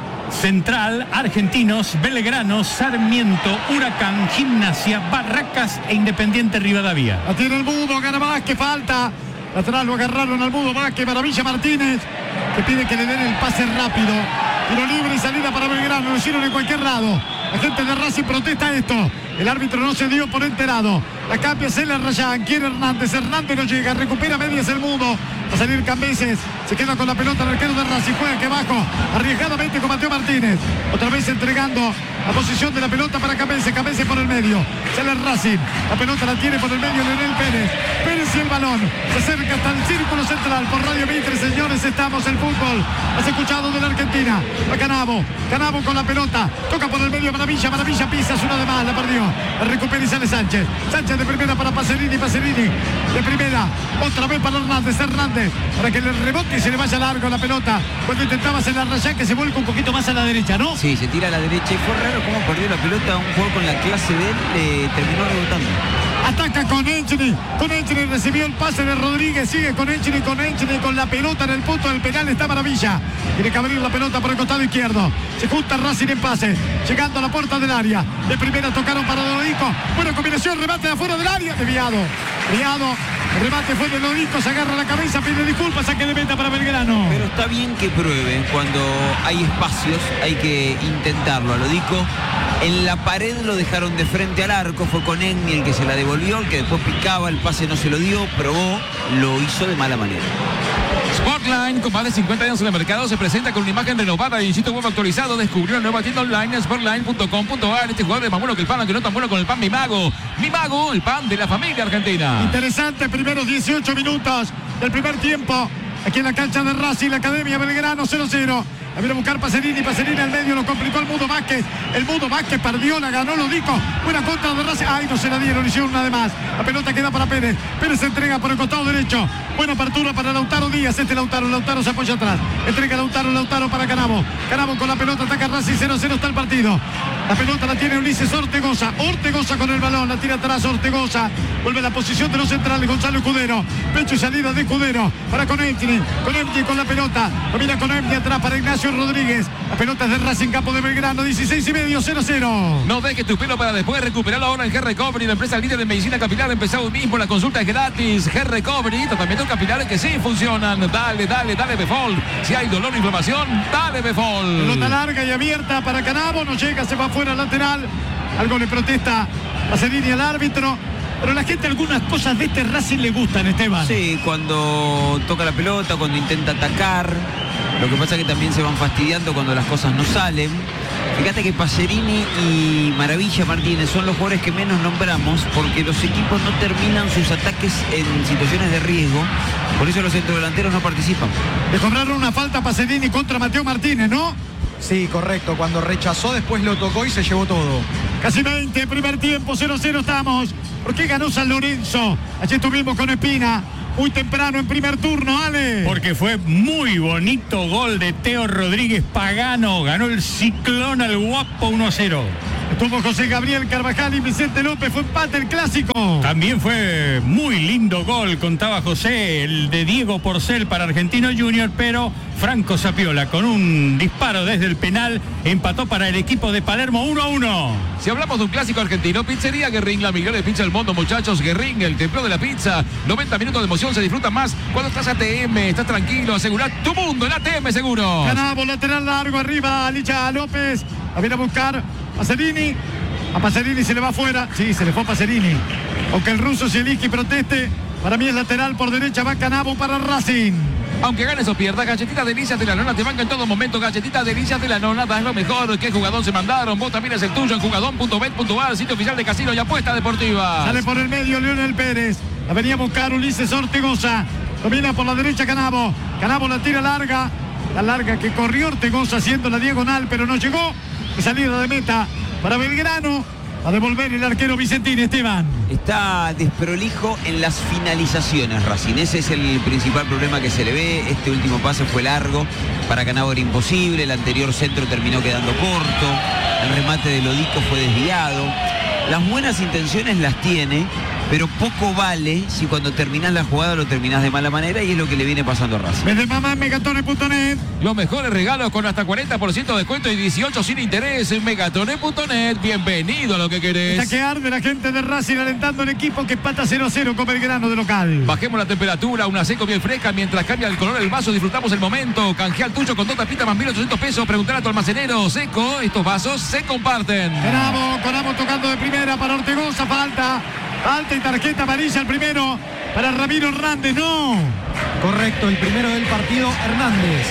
Central, Argentinos, Belgrano, Sarmiento, Huracán, Gimnasia, Barracas e Independiente Rivadavia. La tiene el Mudo, gana Vázquez, falta. Lateral lo agarraron al Mudo Vázquez, Maravilla Martínez, que pide que le den el pase rápido. Tiro libre y salida para Belgrano, lo hicieron en cualquier lado. La gente de Racing protesta esto. El árbitro no se dio por enterado. La cambia Cela Rayán, quiere Hernández, Hernández no llega, recupera medias el Mudo. Va a salir Cambeses, se queda con la pelota el arquero de Racing, juega que abajo, arriesgadamente con Mateo Martínez. Otra vez entregando la posición de la pelota para Cambeses, Cambeses por el medio. Sale el Racing, la pelota la tiene por el medio Leonel Pérez. Pérez y el balón, se acerca hasta el círculo central. Por Radio Mitre, señores, estamos el fútbol. Has escuchado de la Argentina. Va Canavo, Canavo con la pelota, toca por el medio Maravilla, Maravilla pisa, es una de más, la perdió. La recupera y sale Sánchez. Sánchez de primera para Pacerini, Pacerini de primera, otra vez para Hernández, Hernández, para que le rebote y se le vaya largo la pelota. Cuando intentaba hacer la Rayán, que se vuelca un poquito más a la derecha, ¿no? Sí, se tira a la derecha y fue raro cómo perdió la pelota. Un jugador con la clase de él eh, terminó rebotando. Ataca con Enchini, con Enchini recibió el pase de Rodríguez, sigue con Enchini, con Enchini, con la pelota en el punto del penal, está Maravilla. Tiene que abrir la pelota por el costado izquierdo. Se junta Racing en pase, llegando a la puerta del área. De primera tocaron para Lodico. Buena combinación, remate de afuera del área. Desviado, desviado. El remate fue de Lodico, se agarra la cabeza, pide disculpas, saque de meta para Belgrano. Pero está bien que prueben, cuando hay espacios hay que intentarlo. A Lodico en la pared lo dejaron de frente al arco, fue con Enni el que se la devolvió, el que después picaba, el pase no se lo dio, probó, lo hizo de mala manera. Sportline, con más de cincuenta años en el mercado, se presenta con una imagen renovada y sitio web actualizado. Descubrió una nueva tienda online, sportline punto com punto a r. Este jugador es más bueno que el pan, aunque no tan bueno con el pan Mi Mago. Mi Mago, el pan de la familia argentina. Interesante, primeros dieciocho minutos del primer tiempo. Aquí en la cancha de Racing, la Academia Belgrano cero cero. La viene a buscar Pacerini, Pacerini al medio, lo complicó el Mudo Vázquez. El Mudo Vázquez perdió, la ganó Lodico. Buena contra de Racing. Ay, no se la dieron, hicieron una de más. La pelota queda para Pérez. Pérez se entrega por el costado derecho. Buena apertura para Lautaro Díaz. Este Lautaro, Lautaro se apoya atrás. Entrega Lautaro, Lautaro para Canavo. Canavo con la pelota, ataca Racing, cero cero está el partido. La pelota la tiene Ulises Ortegoza. Ortegoza con el balón, la tira atrás Ortegoza. Vuelve a la posición de los centrales, Gonzalo Escudero. Pecho y salida de Escudero. Para con Emtini. Con Emtini con la pelota. Lo mira con Emtini atrás para Ignacio Rodríguez. La pelota es de Racing, campo de Belgrano, dieciséis y medio, cero cero. No dejes tu pelo para después, recuperarlo ahora en G-Recovery, la empresa líder de medicina capilar. Empezá hoy mismo, la consulta es gratis. G-Recovery, tratamientos capilares que sí funcionan. Dale, dale, dale Befol. Si hay dolor o inflamación, dale Befol. Pelota larga y abierta para Canavo, no llega, se va afuera lateral. Algo le protesta Pacerini al árbitro. Pero a la gente algunas cosas de este Racing le gustan, Esteban. Sí, cuando toca la pelota, cuando intenta atacar, Lo que pasa es que también se van fastidiando cuando las cosas no salen. Fíjate que Pacerini y Maravilla Martínez son los jugadores que menos nombramos porque los equipos no terminan sus ataques en situaciones de riesgo. Por eso los centrodelanteros no participan. Le cobraron una falta a Pacerini contra Mateo Martínez, ¿no? Sí, correcto. Cuando rechazó, después lo tocó y se llevó todo. Casi veinte, primer tiempo, cero cero estamos. ¿Por qué ganó San Lorenzo? Allí estuvimos con Espina. Muy temprano en primer turno, Ale. Porque fue muy bonito gol de Teo Rodríguez Pagano. Ganó el Ciclón al Guapo uno a cero. Estuvo José Gabriel Carvajal y Vicente López. Fue empate el clásico. También fue muy lindo gol, contaba José, el de Diego Porcel para Argentino Junior, pero Franco Sapiola con un disparo desde el penal empató para el equipo de Palermo uno a uno. Si hablamos de un clásico argentino, Pizzería Guerrín, la mejor de pizza del mundo, muchachos. Guerrín, el templo de la pizza. noventa minutos de emoción se disfrutan más cuando estás A T M, estás tranquilo, asegura tu mundo en A T M Seguro. Ganamos, lateral largo arriba, Licha López. A ver a buscar Pacerini. A Pacerini se le va afuera. Sí, se le fue a Pacerini. Aunque el ruso Zielinski proteste, para mí es lateral por derecha, va Canavo para Racing. Aunque ganes o pierdas, Galletitas Delicias de la Nona te banca en todo momento. Galletitas Delicias de la Nona, das lo mejor. ¿Qué jugador se mandaron? Vos también es el tuyo en jugadón punto bet punto ar, sitio oficial de casino y apuestas deportivas. Sale por el medio Leonel Pérez. La venía a buscar Ulises Ortegoza. Domina por la derecha Canavo. Canavo la tira larga. La larga que corrió Ortegoza haciendo la diagonal, pero no llegó. Salida de meta para Belgrano. A devolver el arquero Vicentini, Esteban. Está desprolijo en las finalizaciones, Racing. Ese es el principal problema que se le ve. Este último pase fue largo. Para Canavo era imposible. El anterior centro terminó quedando corto. El remate de Lodico fue desviado. Las buenas intenciones las tiene, pero poco vale si cuando terminás la jugada lo terminás de mala manera, y es lo que le viene pasando a Racing. Desde mamá Megatone punto net. Los mejores regalos con hasta cuarenta por ciento de descuento y dieciocho sin interés en Megatone punto net. Bienvenido a lo que querés. Está que arde la gente de Racing alentando al equipo que empata cero a cero con Belgrano de local. Bajemos la temperatura, una seco bien fresca mientras cambia el color del vaso. Disfrutamos el momento. Canjea el tuyo con dos tapitas más mil ochocientos pesos. Preguntar a tu almacenero. Seco, estos vasos se comparten. Canavo, Canavo tocando de primera para Ortegoza. Falta. Falta y tarjeta amarilla el primero para Ramiro Hernández. No. Correcto, el primero del partido, Hernández.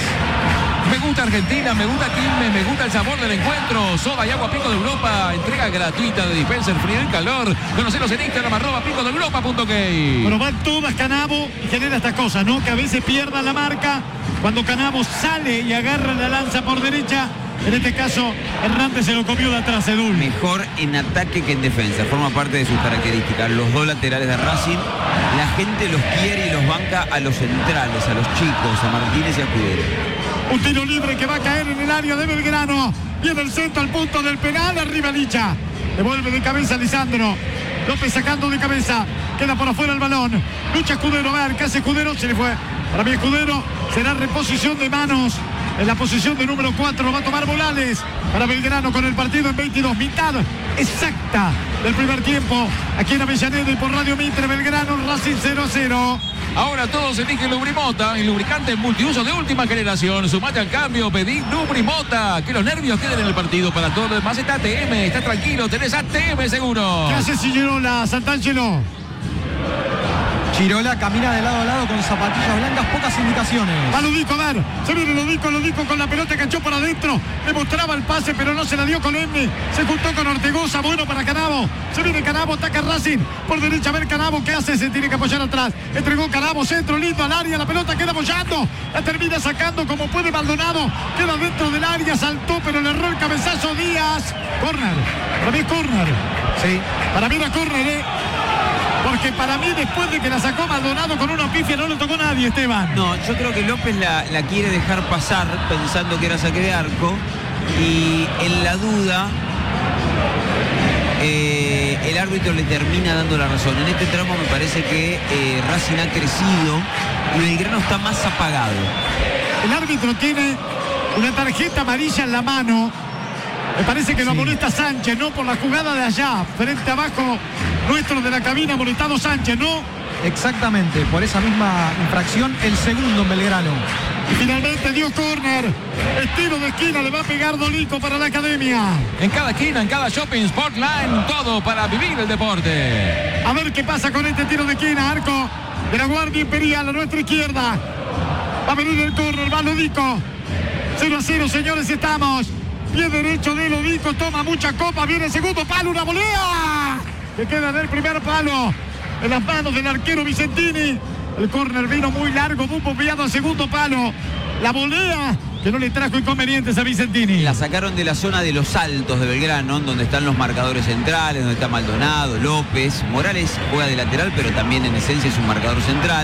Me gusta Argentina, me gusta Quilmes, me gusta el sabor del encuentro. Soda y agua Pico de Europa, entrega gratuita de dispenser frío y calor. Conocelos en Instagram, arroba pico de europa punto gay. Bueno, van todas Canavo y genera estas cosas, ¿no? Que a veces pierda la marca cuando Canavo sale y agarra la lanza por derecha. En este caso, Hernández se lo comió de atrás, Edul. Mejor en ataque que en defensa. Forma parte de sus características. Los dos laterales de Racing, la gente los quiere y los banca a los centrales, a los chicos, a Martínez y a Escudero. Un tiro libre que va a caer en el área de Belgrano. Viene el centro al punto del penal. Arriba Licha. Devuelve de cabeza Lisandro. López sacando de cabeza. Queda por afuera el balón. Lucha Escudero. A ver, ¿qué hace Escudero? Se le fue. Para mí Escudero será reposición de manos. En la posición de número cuatro lo va a tomar Morales para Belgrano con el partido en veintidós. Mitad exacta del primer tiempo. Aquí en Avellaneda y por Radio Mitre. Belgrano, Racing cero a cero. Ahora todos eligen Lubrimota, el lubricante multiuso de última generación. Sumate al cambio, pedí Lubrimota. Que los nervios queden en el partido. Para todo lo demás está A T M. Estás tranquilo, tenés A T M Seguro. ¿Qué hace Girola, Santangelo? Chirola camina de lado a lado con zapatillas blancas, pocas indicaciones. Va Lodico, a ver, se viene Lodico, Lodico con la pelota, cachó por adentro, le mostraba el pase, pero no se la dio con M, se juntó con Ortegoza, bueno para Canavo, se viene Canavo, ataca Racing, por derecha, a ver Canavo, ¿qué hace? Se tiene que apoyar atrás, entregó Canavo, centro, lindo al área, la pelota queda apoyando, la termina sacando como puede Maldonado, queda dentro del área, saltó, pero le erró el cabezazo Díaz, córner, para mí es córner, sí, para mí era córner, eh. Porque para mí, después de que la sacó Maldonado con una pifia, no le tocó nadie, Esteban. No, yo creo que López la, la quiere dejar pasar pensando que era saque de arco. Y en la duda, eh, el árbitro le termina dando la razón. En este tramo me parece que eh, Racing ha crecido y Belgrano está más apagado. El árbitro tiene una tarjeta amarilla en la mano. Me parece que lo amonesta Sánchez, no por la jugada de allá, frente abajo nuestro de la cabina, amonestado Sánchez, ¿no? Exactamente, por esa misma infracción, el segundo en Belgrano. Y finalmente dio córner, estilo de esquina, le va a pegar Dolico para la academia. En cada esquina, en cada shopping, Sportline, todo para vivir el deporte. A ver qué pasa con este tiro de esquina, arco de la Guardia Imperial a nuestra izquierda. Va a venir el córner, va Lodico. cero a cero, señores, estamos. Pie derecho de Lodico, toma mucha copa, viene el segundo palo, una volea que queda en el primer palo, en las manos del arquero Vicentini. El córner vino muy largo, muy bombeado al segundo palo. La volea que no le trajo inconvenientes a Vicentini. La sacaron de la zona de los altos de Belgrano, donde están los marcadores centrales, donde está Maldonado, López. Morales juega de lateral, pero también en esencia es un marcador central.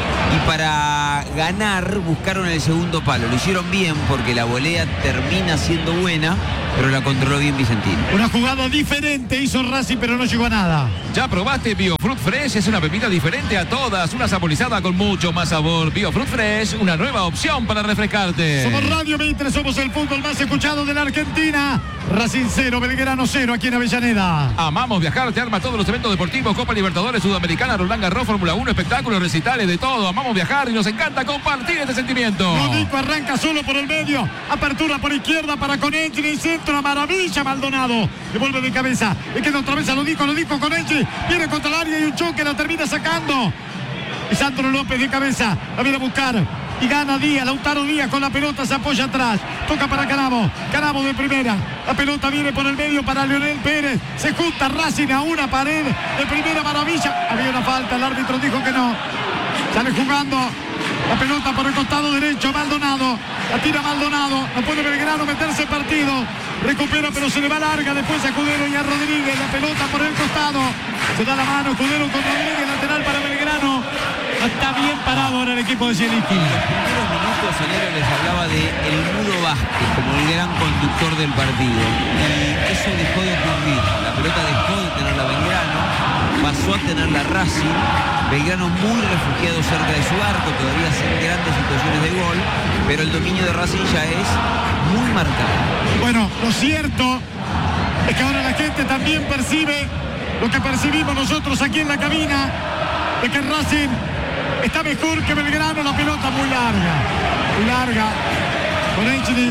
Y para ganar buscaron el segundo palo. Lo hicieron bien porque la volea termina siendo buena, pero la controló bien Vicentini. Una jugada diferente hizo Racing, pero no llegó a nada. ¿Ya probaste Biofruit Fresh? Es una bebida diferente a todas, una saborizada con mucho más sabor. Biofruit Fresh, una nueva opción para refrescarte. Somos Radio Mitre, somos el fútbol más escuchado de la Argentina. Racing cero, Belgrano cero, aquí en Avellaneda. Amamos viajar, te arma todos los eventos deportivos, Copa Libertadores, Sudamericana, Roland Garros, Fórmula uno, espectáculos, recitales, de todo. Amamos viajar y nos encanta compartir este sentimiento. Lodico arranca solo por el medio, apertura por izquierda para Conenchi, en el centro, la maravilla Maldonado. Devuelve de cabeza, le queda otra vez a Lodico, Lodico Conenchi, viene contra el área y un choque, la termina sacando. Y Sandro López de cabeza, la viene a buscar. Y gana Díaz, Lautaro Díaz con la pelota, se apoya atrás, toca para Canabo, Canabo de primera, la pelota viene por el medio para Leonel Pérez, se junta Racing a una pared de primera, maravilla, había una falta, el árbitro dijo que no, sale jugando la pelota por el costado derecho, Maldonado, la tira Maldonado, no puede Belgrano meterse en partido, recupera pero se le va larga, después a Escudero y a Rodríguez, la pelota por el costado, se da la mano Escudero con Rodríguez, lateral para Belgrano. Está bien parado ahora el equipo de Zielinski. En los primeros minutos Sanero les hablaba de el Mudo Vázquez como el gran conductor del partido. Y eso dejó de ocurrir. La pelota dejó de tenerla Belgrano, pasó a tenerla Racing. Belgrano muy refugiado cerca de su arco, todavía sin grandes situaciones de gol, pero el dominio de Racing ya es muy marcado. Bueno, lo cierto es que ahora la gente también percibe lo que percibimos nosotros aquí en la cabina, de que Racing está mejor que Belgrano, la pelota muy larga, muy larga. Con Enchini,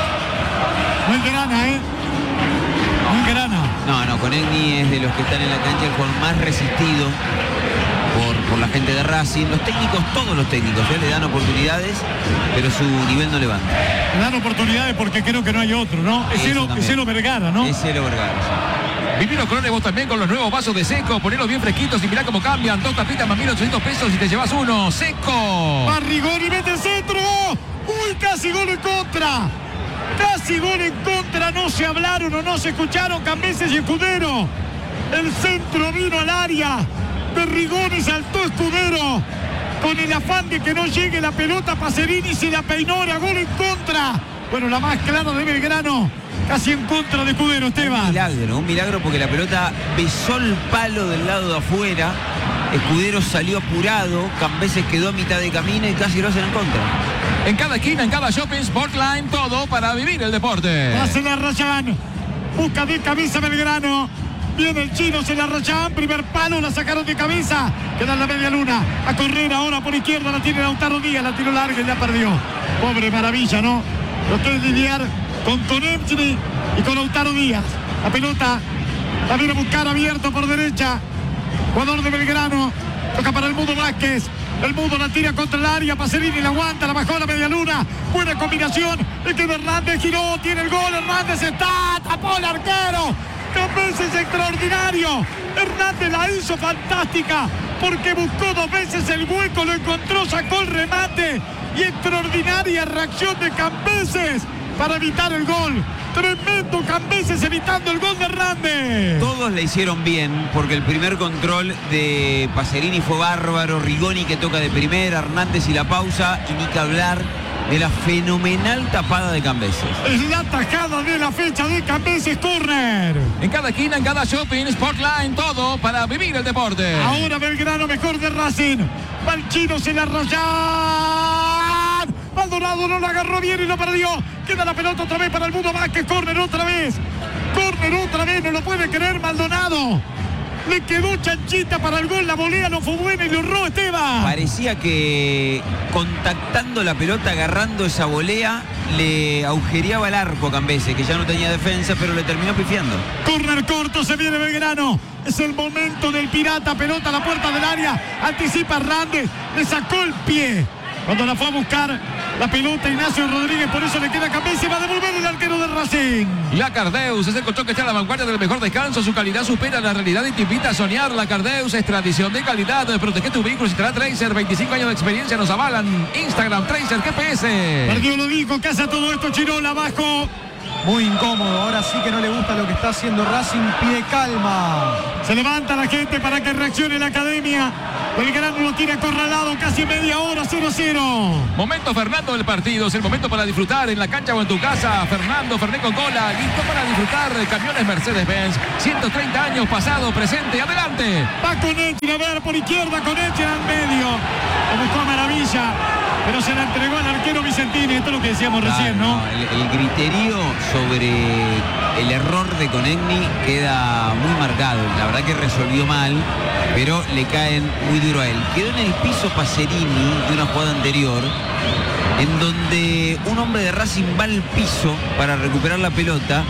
no engrana, ¿eh? No engrana. No, no, Conegni es de los que están en la cancha el jugador más resistido por, por la gente de Racing. Los técnicos, todos los técnicos, ¿eh? Le dan oportunidades, pero su nivel no levanta. Le dan oportunidades porque creo que no hay otro, ¿no? Es Celo, es Celo Vergara, ¿no? Es Celo Vergara, sí. Viví los colores vos también con los nuevos vasos de Seco. Ponelos bien fresquitos y mirá cómo cambian. Dos tapitas más mil ochocientos pesos y te llevas uno. Seco. Barrigoni mete el centro. Uy, casi gol en contra. Casi gol en contra. No se hablaron o no se escucharon Cambeses y Escudero. El centro vino al área. Barrigoni saltó Escudero. Con el afán de que no llegue la pelota, Pacerini se la peinó. Era gol en contra. Bueno, la más clara de Belgrano. Casi en contra de Escudero, Esteban. Un milagro, un milagro porque la pelota besó el palo del lado de afuera. Escudero salió apurado, Cambeses quedó a mitad de camino y casi lo hacen en contra. En cada esquina, en cada shopping, Sportline, todo para vivir el deporte. Hace la Rayán, busca de cabeza Belgrano. Viene el chino, se la Rayán, primer palo, la sacaron de cabeza. Queda en la media luna, a correr ahora por izquierda, la tiene Lautaro Díaz, la tiró larga y ya perdió. Pobre maravilla, ¿no? Lo que es lidiar con Conenchi y con Lautaro Díaz. La pelota la viene a buscar abierto por derecha. Jugador de Belgrano. Toca para el Mudo Vázquez. El Mudo la tira contra el área. Pacerini la aguanta, la bajó a la media luna. Buena combinación. Le queda Hernández, giró, tiene el gol. Hernández está, tapó el arquero. Cambeses extraordinario. Hernández la hizo fantástica porque buscó dos veces el hueco, lo encontró, sacó el remate. Y extraordinaria reacción de Cambeses para evitar el gol. Tremendo Cambeses evitando el gol de Hernández. Todos le hicieron bien porque el primer control de Pacerini fue bárbaro. Rigoni que toca de primera, Hernández y la pausa, y ni que hablar de la fenomenal tapada de Cambeses. Es la tajada de la fecha de Cambeses, córner. En cada esquina, en cada shopping, Sportline, todo para vivir el deporte. Ahora Belgrano mejor de Racing. Valchino se la Rayán. Maldonado no lo agarró bien y lo perdió. Queda la pelota otra vez para el Mudo Vázquez. Córner otra vez. Córner otra vez. No lo puede creer Maldonado. Le quedó chanchita para el gol. La volea no fue buena y lo erró Esteban. Parecía que contactando la pelota, agarrando esa volea, le agujereaba el arco a Cambeses, que ya no tenía defensa, pero le terminó pifiando. Córner corto, se viene Belgrano. Es el momento del pirata. Pelota a la puerta del área. Anticipa Hernández. Le sacó el pie. Cuando la fue a buscar la pelota Ignacio Rodríguez, por eso le queda Cambese, va a devolver el arquero de Racing. La Cardeus es el colchón que está a la vanguardia del mejor descanso. Su calidad supera la realidad y te invita a soñar. La Cardeus es tradición de calidad. Protege tu vehículo. Instala Tracer. veinticinco años de experiencia nos avalan. Instagram Tracer G P S. Perdió lo dijo. ¿Qué hace todo esto? Chirola abajo. Muy incómodo, ahora sí que no le gusta lo que está haciendo Racing, pide calma. Se levanta la gente para que reaccione la academia. Belgrano lo tiene acorralado casi media hora, cero cero. Momento Fernando del partido, es el momento para disfrutar en la cancha o en tu casa. Fernando, Fernet con cola, listo para disfrutar. Camiones Mercedes-Benz, ciento treinta años, pasado, presente, adelante. Va con Echen, a ver, por izquierda con Echen al medio. Lo buscó a Maravilla, pero se la entregó al arquero Vicentini. Esto es lo que decíamos claro, recién, ¿no? no el, el criterio sobre el error de Conegni queda muy marcado. La verdad que resolvió mal, pero le caen muy duro a él. Quedó en el piso Pacerini de una jugada anterior, en donde un hombre de Racing va al piso para recuperar la pelota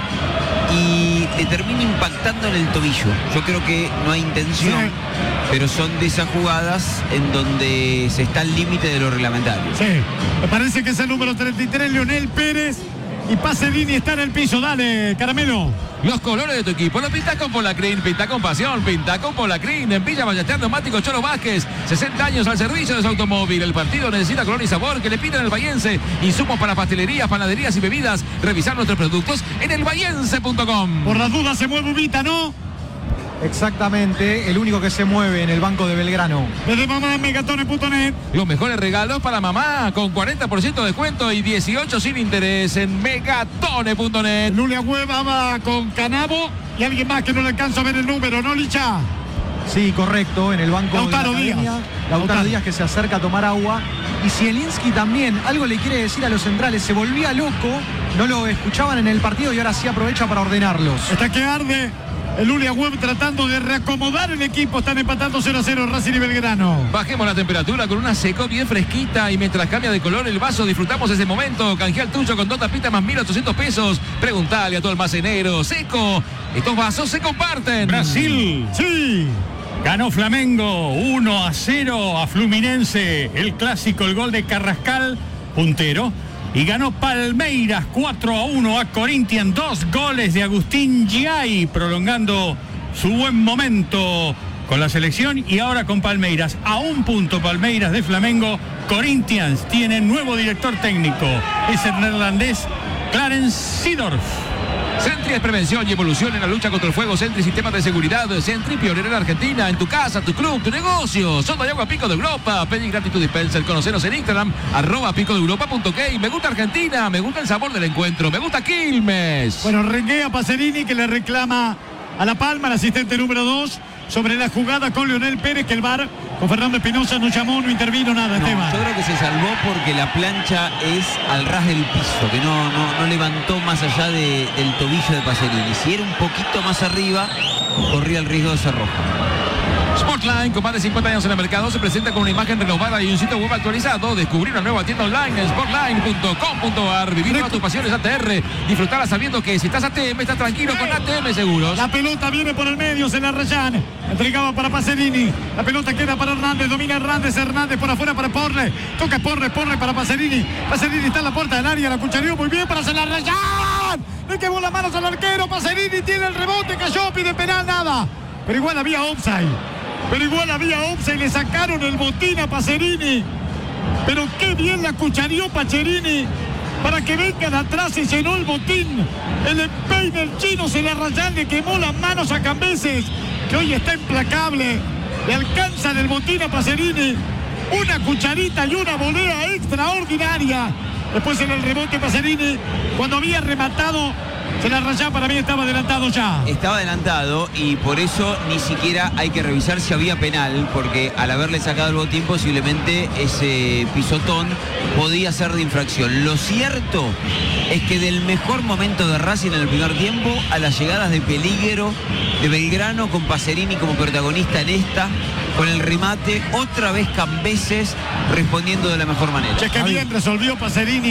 y le termina impactando en el tobillo. Yo creo que no hay intención, sí, pero son de esas jugadas en donde se está al límite de lo reglamentario. Sí, me parece que es el número treinta y tres, Leonel Pérez, y Pacerini está en el piso. Dale, Caramelo. Los colores de tu equipo los pinta con Polacrin, pinta con pasión, pinta con Polacrin. En Villa Ballester Neumático Cholo Vázquez, sesenta años al servicio de su automóvil. El partido necesita color y sabor que le piden el Bahiense. Insumos para pastelerías, panaderías y bebidas. Revisar nuestros productos en el bahiense punto com. Por las dudas se mueve Ubita, ¿no? Exactamente, el único que se mueve en el banco de Belgrano. Desde mamá en megatone punto net. Los mejores regalos para mamá con cuarenta por ciento de descuento y dieciocho sin interés en megatone punto net. Lulia Hueva va con Canabo y alguien más que no le alcanza a ver el número, ¿no, Licha? Sí, correcto, en el banco Lautaro de la academia. Díaz. Lautaro, Lautaro Díaz que se acerca a tomar agua. Y Zielinski también, algo le quiere decir a los centrales, se volvía loco, no lo escuchaban en el partido y ahora sí aprovecha para ordenarlos. Está que arde. El Lulia Web tratando de reacomodar el equipo. Están empatando cero a cero Racing y Belgrano. Bajemos la temperatura con una seco bien fresquita y mientras cambia de color el vaso disfrutamos ese momento. Canjea el tuyo con dos tapitas más mil ochocientos pesos. Preguntale a tu almacenero. Seco, estos vasos se comparten. Brasil. Sí. Ganó Flamengo uno a cero a Fluminense. El clásico, el gol de Carrascal, puntero. Y ganó Palmeiras cuatro a uno a Corinthians, dos goles de Agustín Giai, prolongando su buen momento con la selección y ahora con Palmeiras. A un punto Palmeiras de Flamengo. Corinthians tiene nuevo director técnico, es el neerlandés Clarence Seedorf. Sentry es prevención y evolución en la lucha contra el fuego. Sentry, sistemas de seguridad. Sentry, pionero en Argentina, en tu casa, tu club, tu negocio. Soda y agua Pico de Europa. Pedí gratis tu dispenser. Conocenos en Instagram, arroba pico de europa punto key. Me gusta Argentina, me gusta el sabor del encuentro, me gusta Quilmes. Bueno, renguea Pacerini que le reclama a La Palma, el asistente número dos, sobre la jugada con Leonel Pérez, que el V A R con Fernando Espinosa no llamó, no intervino nada, no, Esteban. Yo creo que se salvó porque la plancha es al ras del piso, que no, no, no levantó más allá de, del tobillo de Pacerini. Si era un poquito más arriba, corría el riesgo de ser rojo. Sportline, con más de cincuenta años en el mercado, se presenta con una imagen renovada y un sitio web actualizado. Descubrir una nueva tienda online en sportline punto com punto a r. Vivir todas tus pasiones A T R. Disfrutarla sabiendo que si estás A T M, estás tranquilo con A T M Seguros. La pelota viene por el medio, se la rayan. Entregaba para Pacerini. La pelota queda para Hernández. Domina Hernández. Hernández por afuera para Porre. Toca Porre, Porre para Pacerini. Pacerini está en la puerta del área. La cuchareó muy bien para hacer la rayan. Le quemó las manos al arquero. Pacerini tiene el rebote. Cayó, pide penal, nada. Pero igual había offside. Pero igual había offside. Le sacaron el botín a Pacerini. Pero qué bien la cuchareó Pacerini para que vengan atrás y llenó el botín. El empeine, el chino se la rayan, le quemó las manos a Cambeses, que hoy está implacable. Le alcanzan el botín a Pacerini. Una cucharita y una volea extraordinaria. Después en el rebote Pacerini, cuando había rematado, se la rayaba, para mí estaba adelantado ya. Estaba adelantado y por eso ni siquiera hay que revisar si había penal, porque al haberle sacado el botín posiblemente ese pisotón podía ser de infracción. Lo cierto es que del mejor momento de Racing en el primer tiempo a las llegadas de peligro de Belgrano, con Pacerini como protagonista en esta, con el remate, otra vez Cambeses respondiendo de la mejor manera. Che, qué bien resolvió Pacerini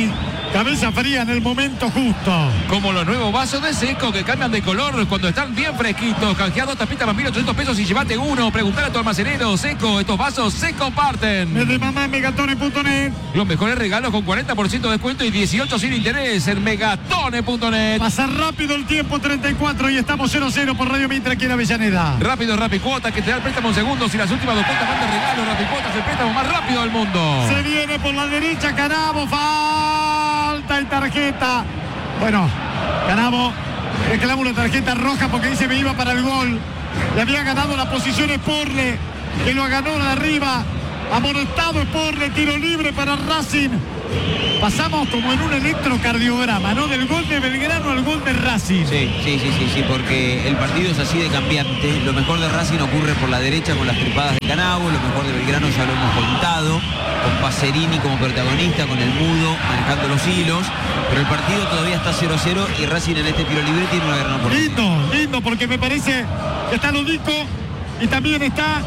cabeza fría en el momento justo. Como los nuevos vasos de Seco que cambian de color cuando están bien fresquitos. Canjeado tapita Bambino ochocientos pesos y llevate uno. Preguntar a tu almacenero. Seco, estos vasos se comparten. Desde mamá en megatone punto net. Los mejores regalos con cuarenta por ciento de descuento y dieciocho sin interés en megatone punto net. Pasa rápido el tiempo, treinta y cuatro, y estamos cero cero por Radio Mitre aquí en Avellaneda. Rápido Rapicuota que te da el préstamo en segundos y las últimas dos cuotas van de regalo. Rapicuota es el préstamo más rápido del mundo. Se viene por la derecha Canavo, falta y tarjeta. Bueno, Canavo reclama una tarjeta roja porque dice me iba para el gol. Le había ganado la posición Sporle, que lo ganó de arriba. Amonestado Sporle, tiro libre para Racing. Pasamos como en un electrocardiograma, ¿no? Del gol de Belgrano al gol de Racing. Sí, sí, sí, sí, sí, porque el partido es así de cambiante. Lo mejor de Racing ocurre por la derecha con las tripadas de Canavo. Lo mejor de Belgrano ya lo hemos contado, con Pacerini como protagonista, con el Mudo manejando los hilos. Pero el partido todavía está cero cero y Racing en este tiro libre tiene una gran oportunidad. Lindo, lindo, porque me parece que está Lodico y también está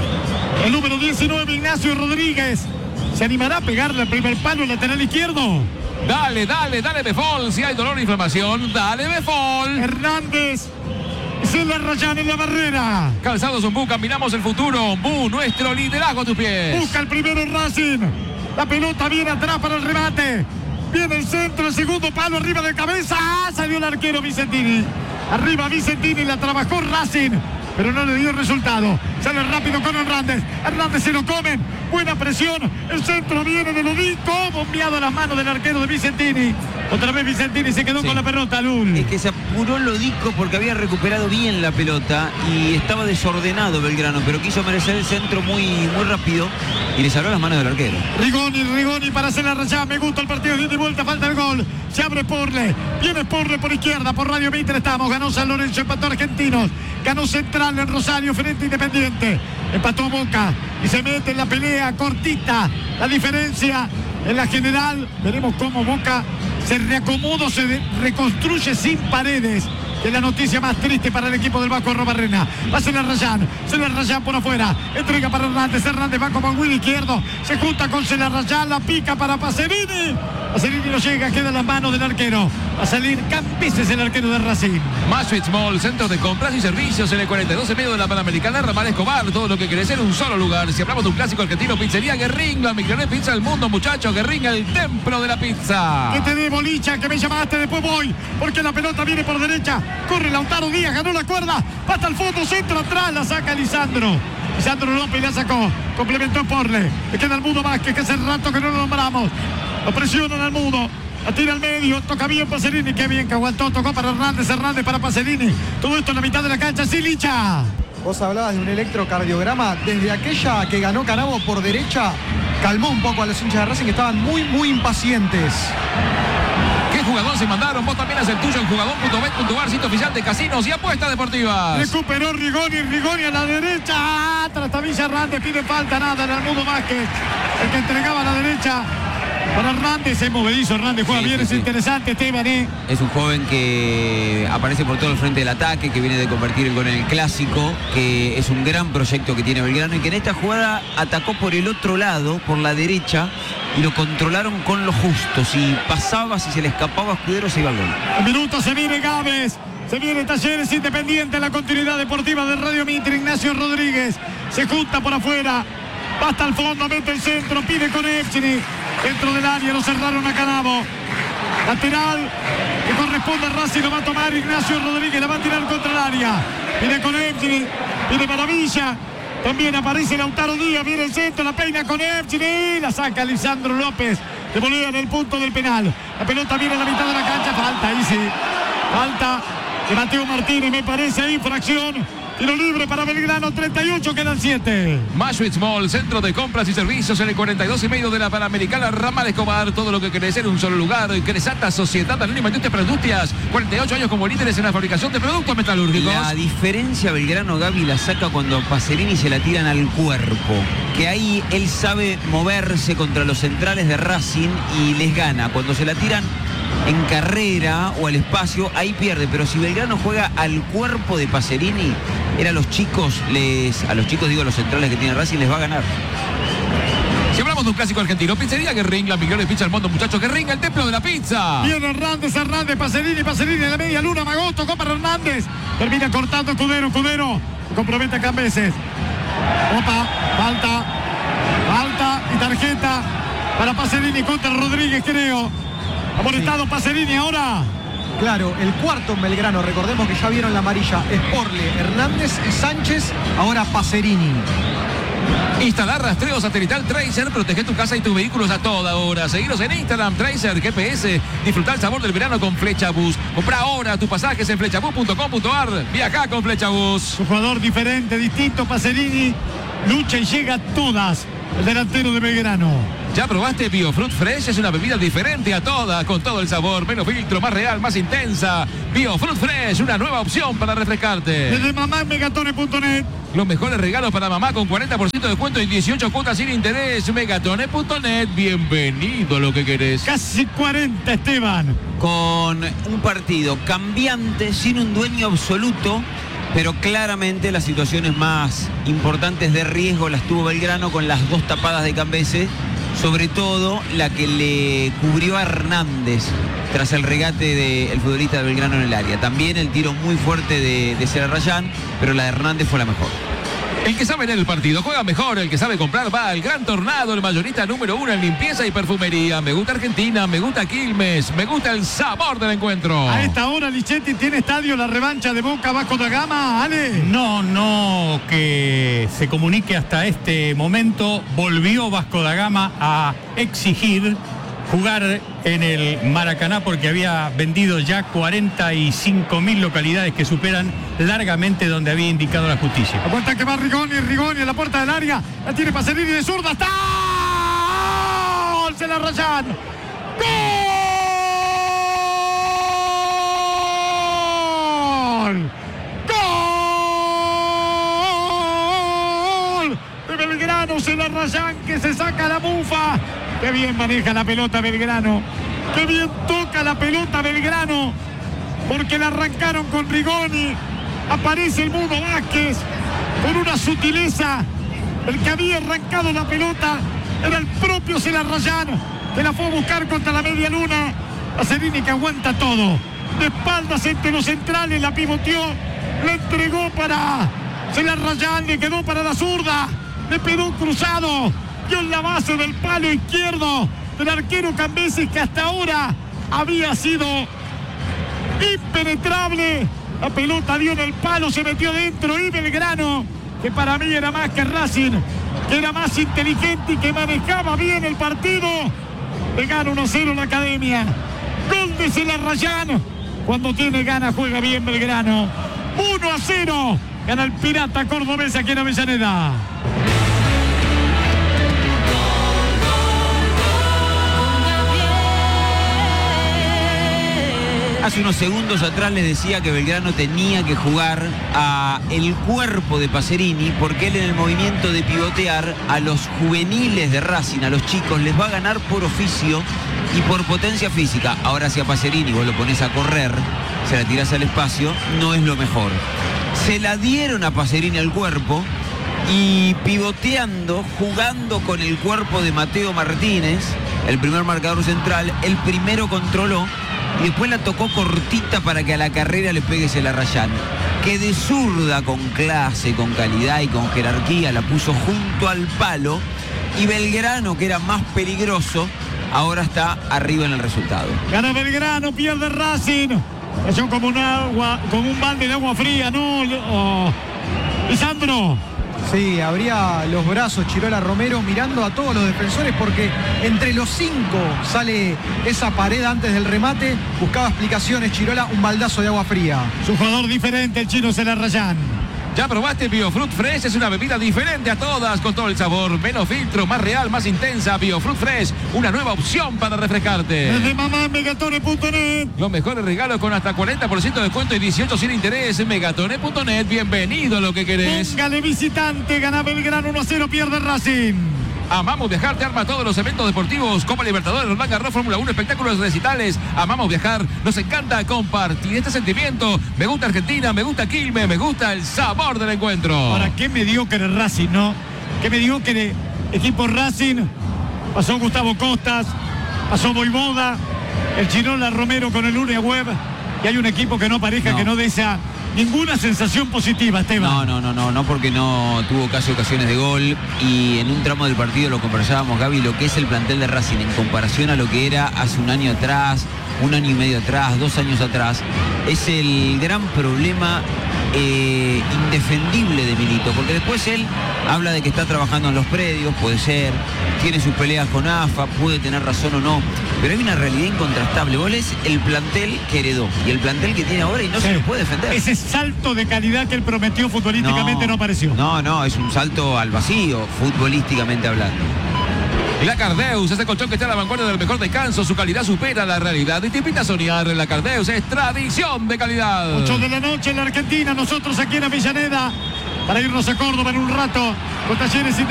el número diecinueve, Ignacio Rodríguez. ¿Se animará a pegarle al primer palo, el lateral izquierdo? Dale, dale, dale Befol. Si hay dolor e inflamación, dale Befol. Hernández se la rayan en la barrera. Calzados Ombú, caminamos el futuro. Ombú, nuestro liderazgo a tus pies. Busca el primero Racing. La pelota viene atrás para el remate. Viene el centro, el segundo palo arriba de cabeza. ¡Ah! Salió el arquero Vicentini. Arriba Vicentini, la trabajó Racing, pero no le dio resultado. Sale rápido con Hernández. Hernández se lo comen. Buena presión. El centro viene de Lodico. Bombeado a las manos del arquero de Vicentini. Otra vez Vicentini se quedó sí. con la pelota, Lul. Es que se apuró Lodico porque había recuperado bien la pelota y estaba desordenado Belgrano, pero quiso merecer el centro muy, muy rápido y le salió las manos del arquero. Rigoni, Rigoni para hacer la rayada. Me gusta el partido de ida y vuelta. Falta el gol. Se abre Sporle. Viene Sporle por izquierda. Por Radio Mitre estamos. Ganó San Lorenzo. Empató Argentinos. Ganó Central en Rosario frente a Independiente. Empató Boca y se mete en la pelea cortita. La diferencia en la general. Veremos cómo Boca se reacomoda, se de, reconstruye sin Paredes. Que es la noticia más triste para el equipo del Vasco Robarrena. Va a ser la Rayán. Se la Rayán por afuera. Entrega para Hernández. Hernández va como Willy izquierdo. Se junta con Celarrayán. La pica para Pacerini. Pacerini no llega. Queda en las manos del arquero. Va a salir Campises, el arquero de Racing. Maswitz Mall, centro de compras y servicios en el cuarenta y dos en medio de la Panamericana. Ramal Escobar. Todo lo que querés en un solo lugar. Si hablamos de un clásico argentino, Pizzería Guerrín. La mejor pizza del mundo, muchachos. Guerrín, el templo de la pizza. Que te dé bolicha, que me llamaste. Después voy. Porque la pelota viene por derecha. Corre Lautaro Díaz, ganó la cuerda, pasa al fondo, centro atrás, la saca Lisandro. Lisandro López la sacó, complementó Sporle. Le queda el Mudo Vázquez, que hace rato que no lo nombramos. Lo presionan al Mudo, la tira al medio, toca bien Pacerini, qué bien que aguantó, tocó para Hernández, Hernández para Pacerini. Todo esto en la mitad de la cancha, sí, Licha. Vos hablabas de un electrocardiograma. Desde aquella que ganó Canavo por derecha, calmó un poco a los hinchas de Racing que estaban muy, muy impacientes. ¿Qué jugador se mandaron? Vos también haces el tuyo en jugador punto bet punto bar, sitio oficial de casinos y apuestas deportivas. Recuperó Rigoni, Rigoni a la derecha. Ah, Trastavilla Hernández pide falta, nada en el Mudo Vázquez. El que entregaba a la derecha para Hernández. Es movedizo Hernández, juega sí, bien, sí, es sí. interesante, Esteban. ¿eh? Es un joven que aparece por todo el frente del ataque, que viene de convertir el gol en el clásico, que es un gran proyecto que tiene Belgrano y que en esta jugada atacó por el otro lado, por la derecha, y lo controlaron con lo justo. Si pasaba, si se le escapaba a Escudero, se iba al gol. Un minuto, se viene Gámez, se viene Talleres Independiente en la continuidad deportiva de Radio Mitre. Ignacio Rodríguez se junta por afuera, va hasta el fondo, mete el centro, pide con Epchini. Dentro del área lo cerraron a Canavo. Lateral que corresponde a Racing, lo va a tomar Ignacio Rodríguez, la va a tirar contra el área. Viene con Epchini, viene Maravilla. También aparece Lautaro Díaz, viene el centro, la peina con Epchini, la saca Lisandro López. De volea en el punto del penal. La pelota viene a la mitad de la cancha, falta ahí sí. Falta de Mateo Martínez, me parece, infracción. Tiro libre para Belgrano, treinta y ocho, quedan siete. Maswitz Mall, centro de compras y servicios en el cuarenta y dos y medio de la Panamericana. Ramal Escobar, todo lo que querés en un solo lugar. Cresata, Sociedad Anónima Industria para Industrias. cuarenta y ocho años como líderes en la fabricación de productos metalúrgicos. La diferencia Belgrano, Gaby, la saca cuando a Pacerini se la tiran al cuerpo. Que ahí él sabe moverse contra los centrales de Racing y les gana. Cuando se la tiran en carrera o al espacio, ahí pierde. Pero si Belgrano juega al cuerpo de Pacerini, era a los chicos, les, a los chicos digo, los centrales que tiene Racing, les va a ganar. Si hablamos de un clásico argentino, Pizzería Guerrín, la mejor pizza del mundo, muchachos. Guerrín, el templo de la pizza. Bien Hernández, Hernández, Pacerini, Pacerini en la media luna, Magosto, Copa Hernández. Termina cortando Cudero, Cudero. Compromete a Cambeses. Opa, falta, falta y tarjeta para Pacerini contra Rodríguez, creo. Amonestado sí. Pacerini ahora. Claro, el cuarto en Belgrano, recordemos que ya vieron la amarilla. Sporle, Hernández, Sánchez, ahora Pacerini. Instalar rastreo satelital Tracer, protege tu casa y tus vehículos a toda hora. Seguiros en Instagram, Tracer G P S. Disfrutar el sabor del verano con Flechabús. Compra ahora tus pasajes en flechabús punto com punto ar. Viaja con Flechabús. Un jugador diferente, distinto, Pacerini. Lucha y llega a todas. El delantero de Belgrano. ¿Ya probaste BioFruit Fresh? Es una bebida diferente a todas, con todo el sabor, menos filtro, más real, más intensa. BioFruit Fresh, una nueva opción para refrescarte. Desde mamá en megatone punto net. Los mejores regalos para mamá con cuarenta por ciento de descuento y dieciocho cuotas sin interés. megatone punto net, bienvenido a lo que querés. Casi cuarenta, Esteban. Con un partido cambiante, sin un dueño absoluto, pero claramente las situaciones más importantes de riesgo las tuvo Belgrano con las dos tapadas de Cambeses, sobre todo la que le cubrió a Hernández tras el regate del futbolista de Belgrano en el área. También el tiro muy fuerte de, de Celarrayán, pero la de Hernández fue la mejor. El que sabe leer el partido juega mejor, el que sabe comprar va al Gran Tornado, el mayorista número uno en limpieza y perfumería. Me gusta Argentina, me gusta Quilmes, me gusta el sabor del encuentro. A esta hora, Lichetti, ¿tiene estadio la revancha de Boca Vasco da Gama, Ale? No, no que se comunique hasta este momento. Volvió Vasco da Gama a exigir jugar en el Maracaná porque había vendido ya cuarenta y cinco mil localidades que superan largamente donde había indicado la justicia. Aguanta que va Rigoni, Rigoni en la puerta del área. La tiene Pacerini de zurda. ¡Está! ¡Gol! Celarrayán. ¡Gol! ¡Gol! De Belgrano, Celarrayán que se saca la mufa. Qué bien maneja la pelota Belgrano. Qué bien toca la pelota Belgrano. Porque la arrancaron con Rigoni. Aparece el Mudo Vázquez con una sutileza. El que había arrancado la pelota era el propio Celarrayán, que la fue a buscar contra la media luna. Pacerini que aguanta todo. De espaldas entre los centrales la pivoteó. Le entregó para Celarrayán. Le quedó para la zurda. Le pegó un cruzado. Dio en la base del palo izquierdo del arquero Cambeses, que hasta ahora había sido impenetrable. La pelota dio en el palo, se metió dentro y Belgrano, que para mí era más que Racing, que era más inteligente y que manejaba bien el partido, le gana uno a cero la Academia. Gol de Celarrayán. Cuando tiene ganas juega bien Belgrano. uno a cero. Gana el Pirata Cordobés aquí en Avellaneda. Hace unos segundos atrás les decía que Belgrano tenía que jugar a el cuerpo de Pacerini, porque él en el movimiento de pivotear a los juveniles de Racing, a los chicos, les va a ganar por oficio y por potencia física. Ahora si a Pacerini vos lo pones a correr, se la tirás al espacio, no es lo mejor. Se la dieron a Pacerini al cuerpo y pivoteando, jugando con el cuerpo de Mateo Martínez, el primer marcador central, el primero controló y después la tocó cortita para que a la carrera le pegue Celarrayán, que de zurda, con clase, con calidad y con jerarquía, la puso junto al palo, y Belgrano, que era más peligroso, ahora está arriba en el resultado. Gana Belgrano, pierde Racing. Cayó como un agua, como un balde de agua fría, ¿no? Oh. Lisandro. Sí, abría los brazos Chirola Romero mirando a todos los defensores, porque entre los cinco sale esa pared antes del remate. Buscaba explicaciones Chirola, un baldazo de agua fría. Su jugador diferente, el chino Celarrayán. ¿Ya probaste BioFruit Fresh? Es una bebida diferente a todas, con todo el sabor, menos filtro, más real, más intensa. BioFruit Fresh, una nueva opción para refrescarte. Desde mamá en megatone punto net. Los mejores regalos con hasta cuarenta por ciento de descuento y dieciocho sin interés. megatone punto net, bienvenido a lo que querés. Póngale visitante, gana Belgrano uno a cero, pierde Racing. Amamos Viajar te arma todos los eventos deportivos, Copa Libertadores, Roland Garros, Fórmula uno, espectáculos, recitales. Amamos Viajar, nos encanta compartir este sentimiento. Me gusta Argentina, me gusta Quilmes, me gusta el sabor del encuentro. Ahora, qué mediocre Racing, ¿no? Qué mediocre equipo Racing. Pasó Gustavo Costas, pasó Voivoda, el Chinola Romero con el Unia Web. Y hay un equipo que no pareja, No. que no desea ninguna sensación positiva, Esteban. No, no, no, no, no porque no tuvo casi ocasiones de gol y en un tramo del partido lo conversábamos, Gaby, lo que es el plantel de Racing en comparación a lo que era hace un año atrás, un año y medio atrás, dos años atrás, es el gran problema eh, indefendible de Milito, porque después él habla de que está trabajando en los predios, puede ser, tiene sus peleas con A F A, puede tener razón o no, pero hay una realidad incontrastable. Vos es el plantel que heredó y el plantel que tiene ahora y no Sí. se lo puede defender. Ese salto de calidad que él prometió futbolísticamente no, apareció. No, no, es un salto al vacío, futbolísticamente hablando. La Cardeus, ese colchón que está a la vanguardia del mejor descanso, su calidad supera la realidad y te invita a soñar. La Cardeus es tradición de calidad. ocho de la noche en la Argentina, nosotros aquí en Avellaneda, para irnos a Córdoba en un rato con Talleres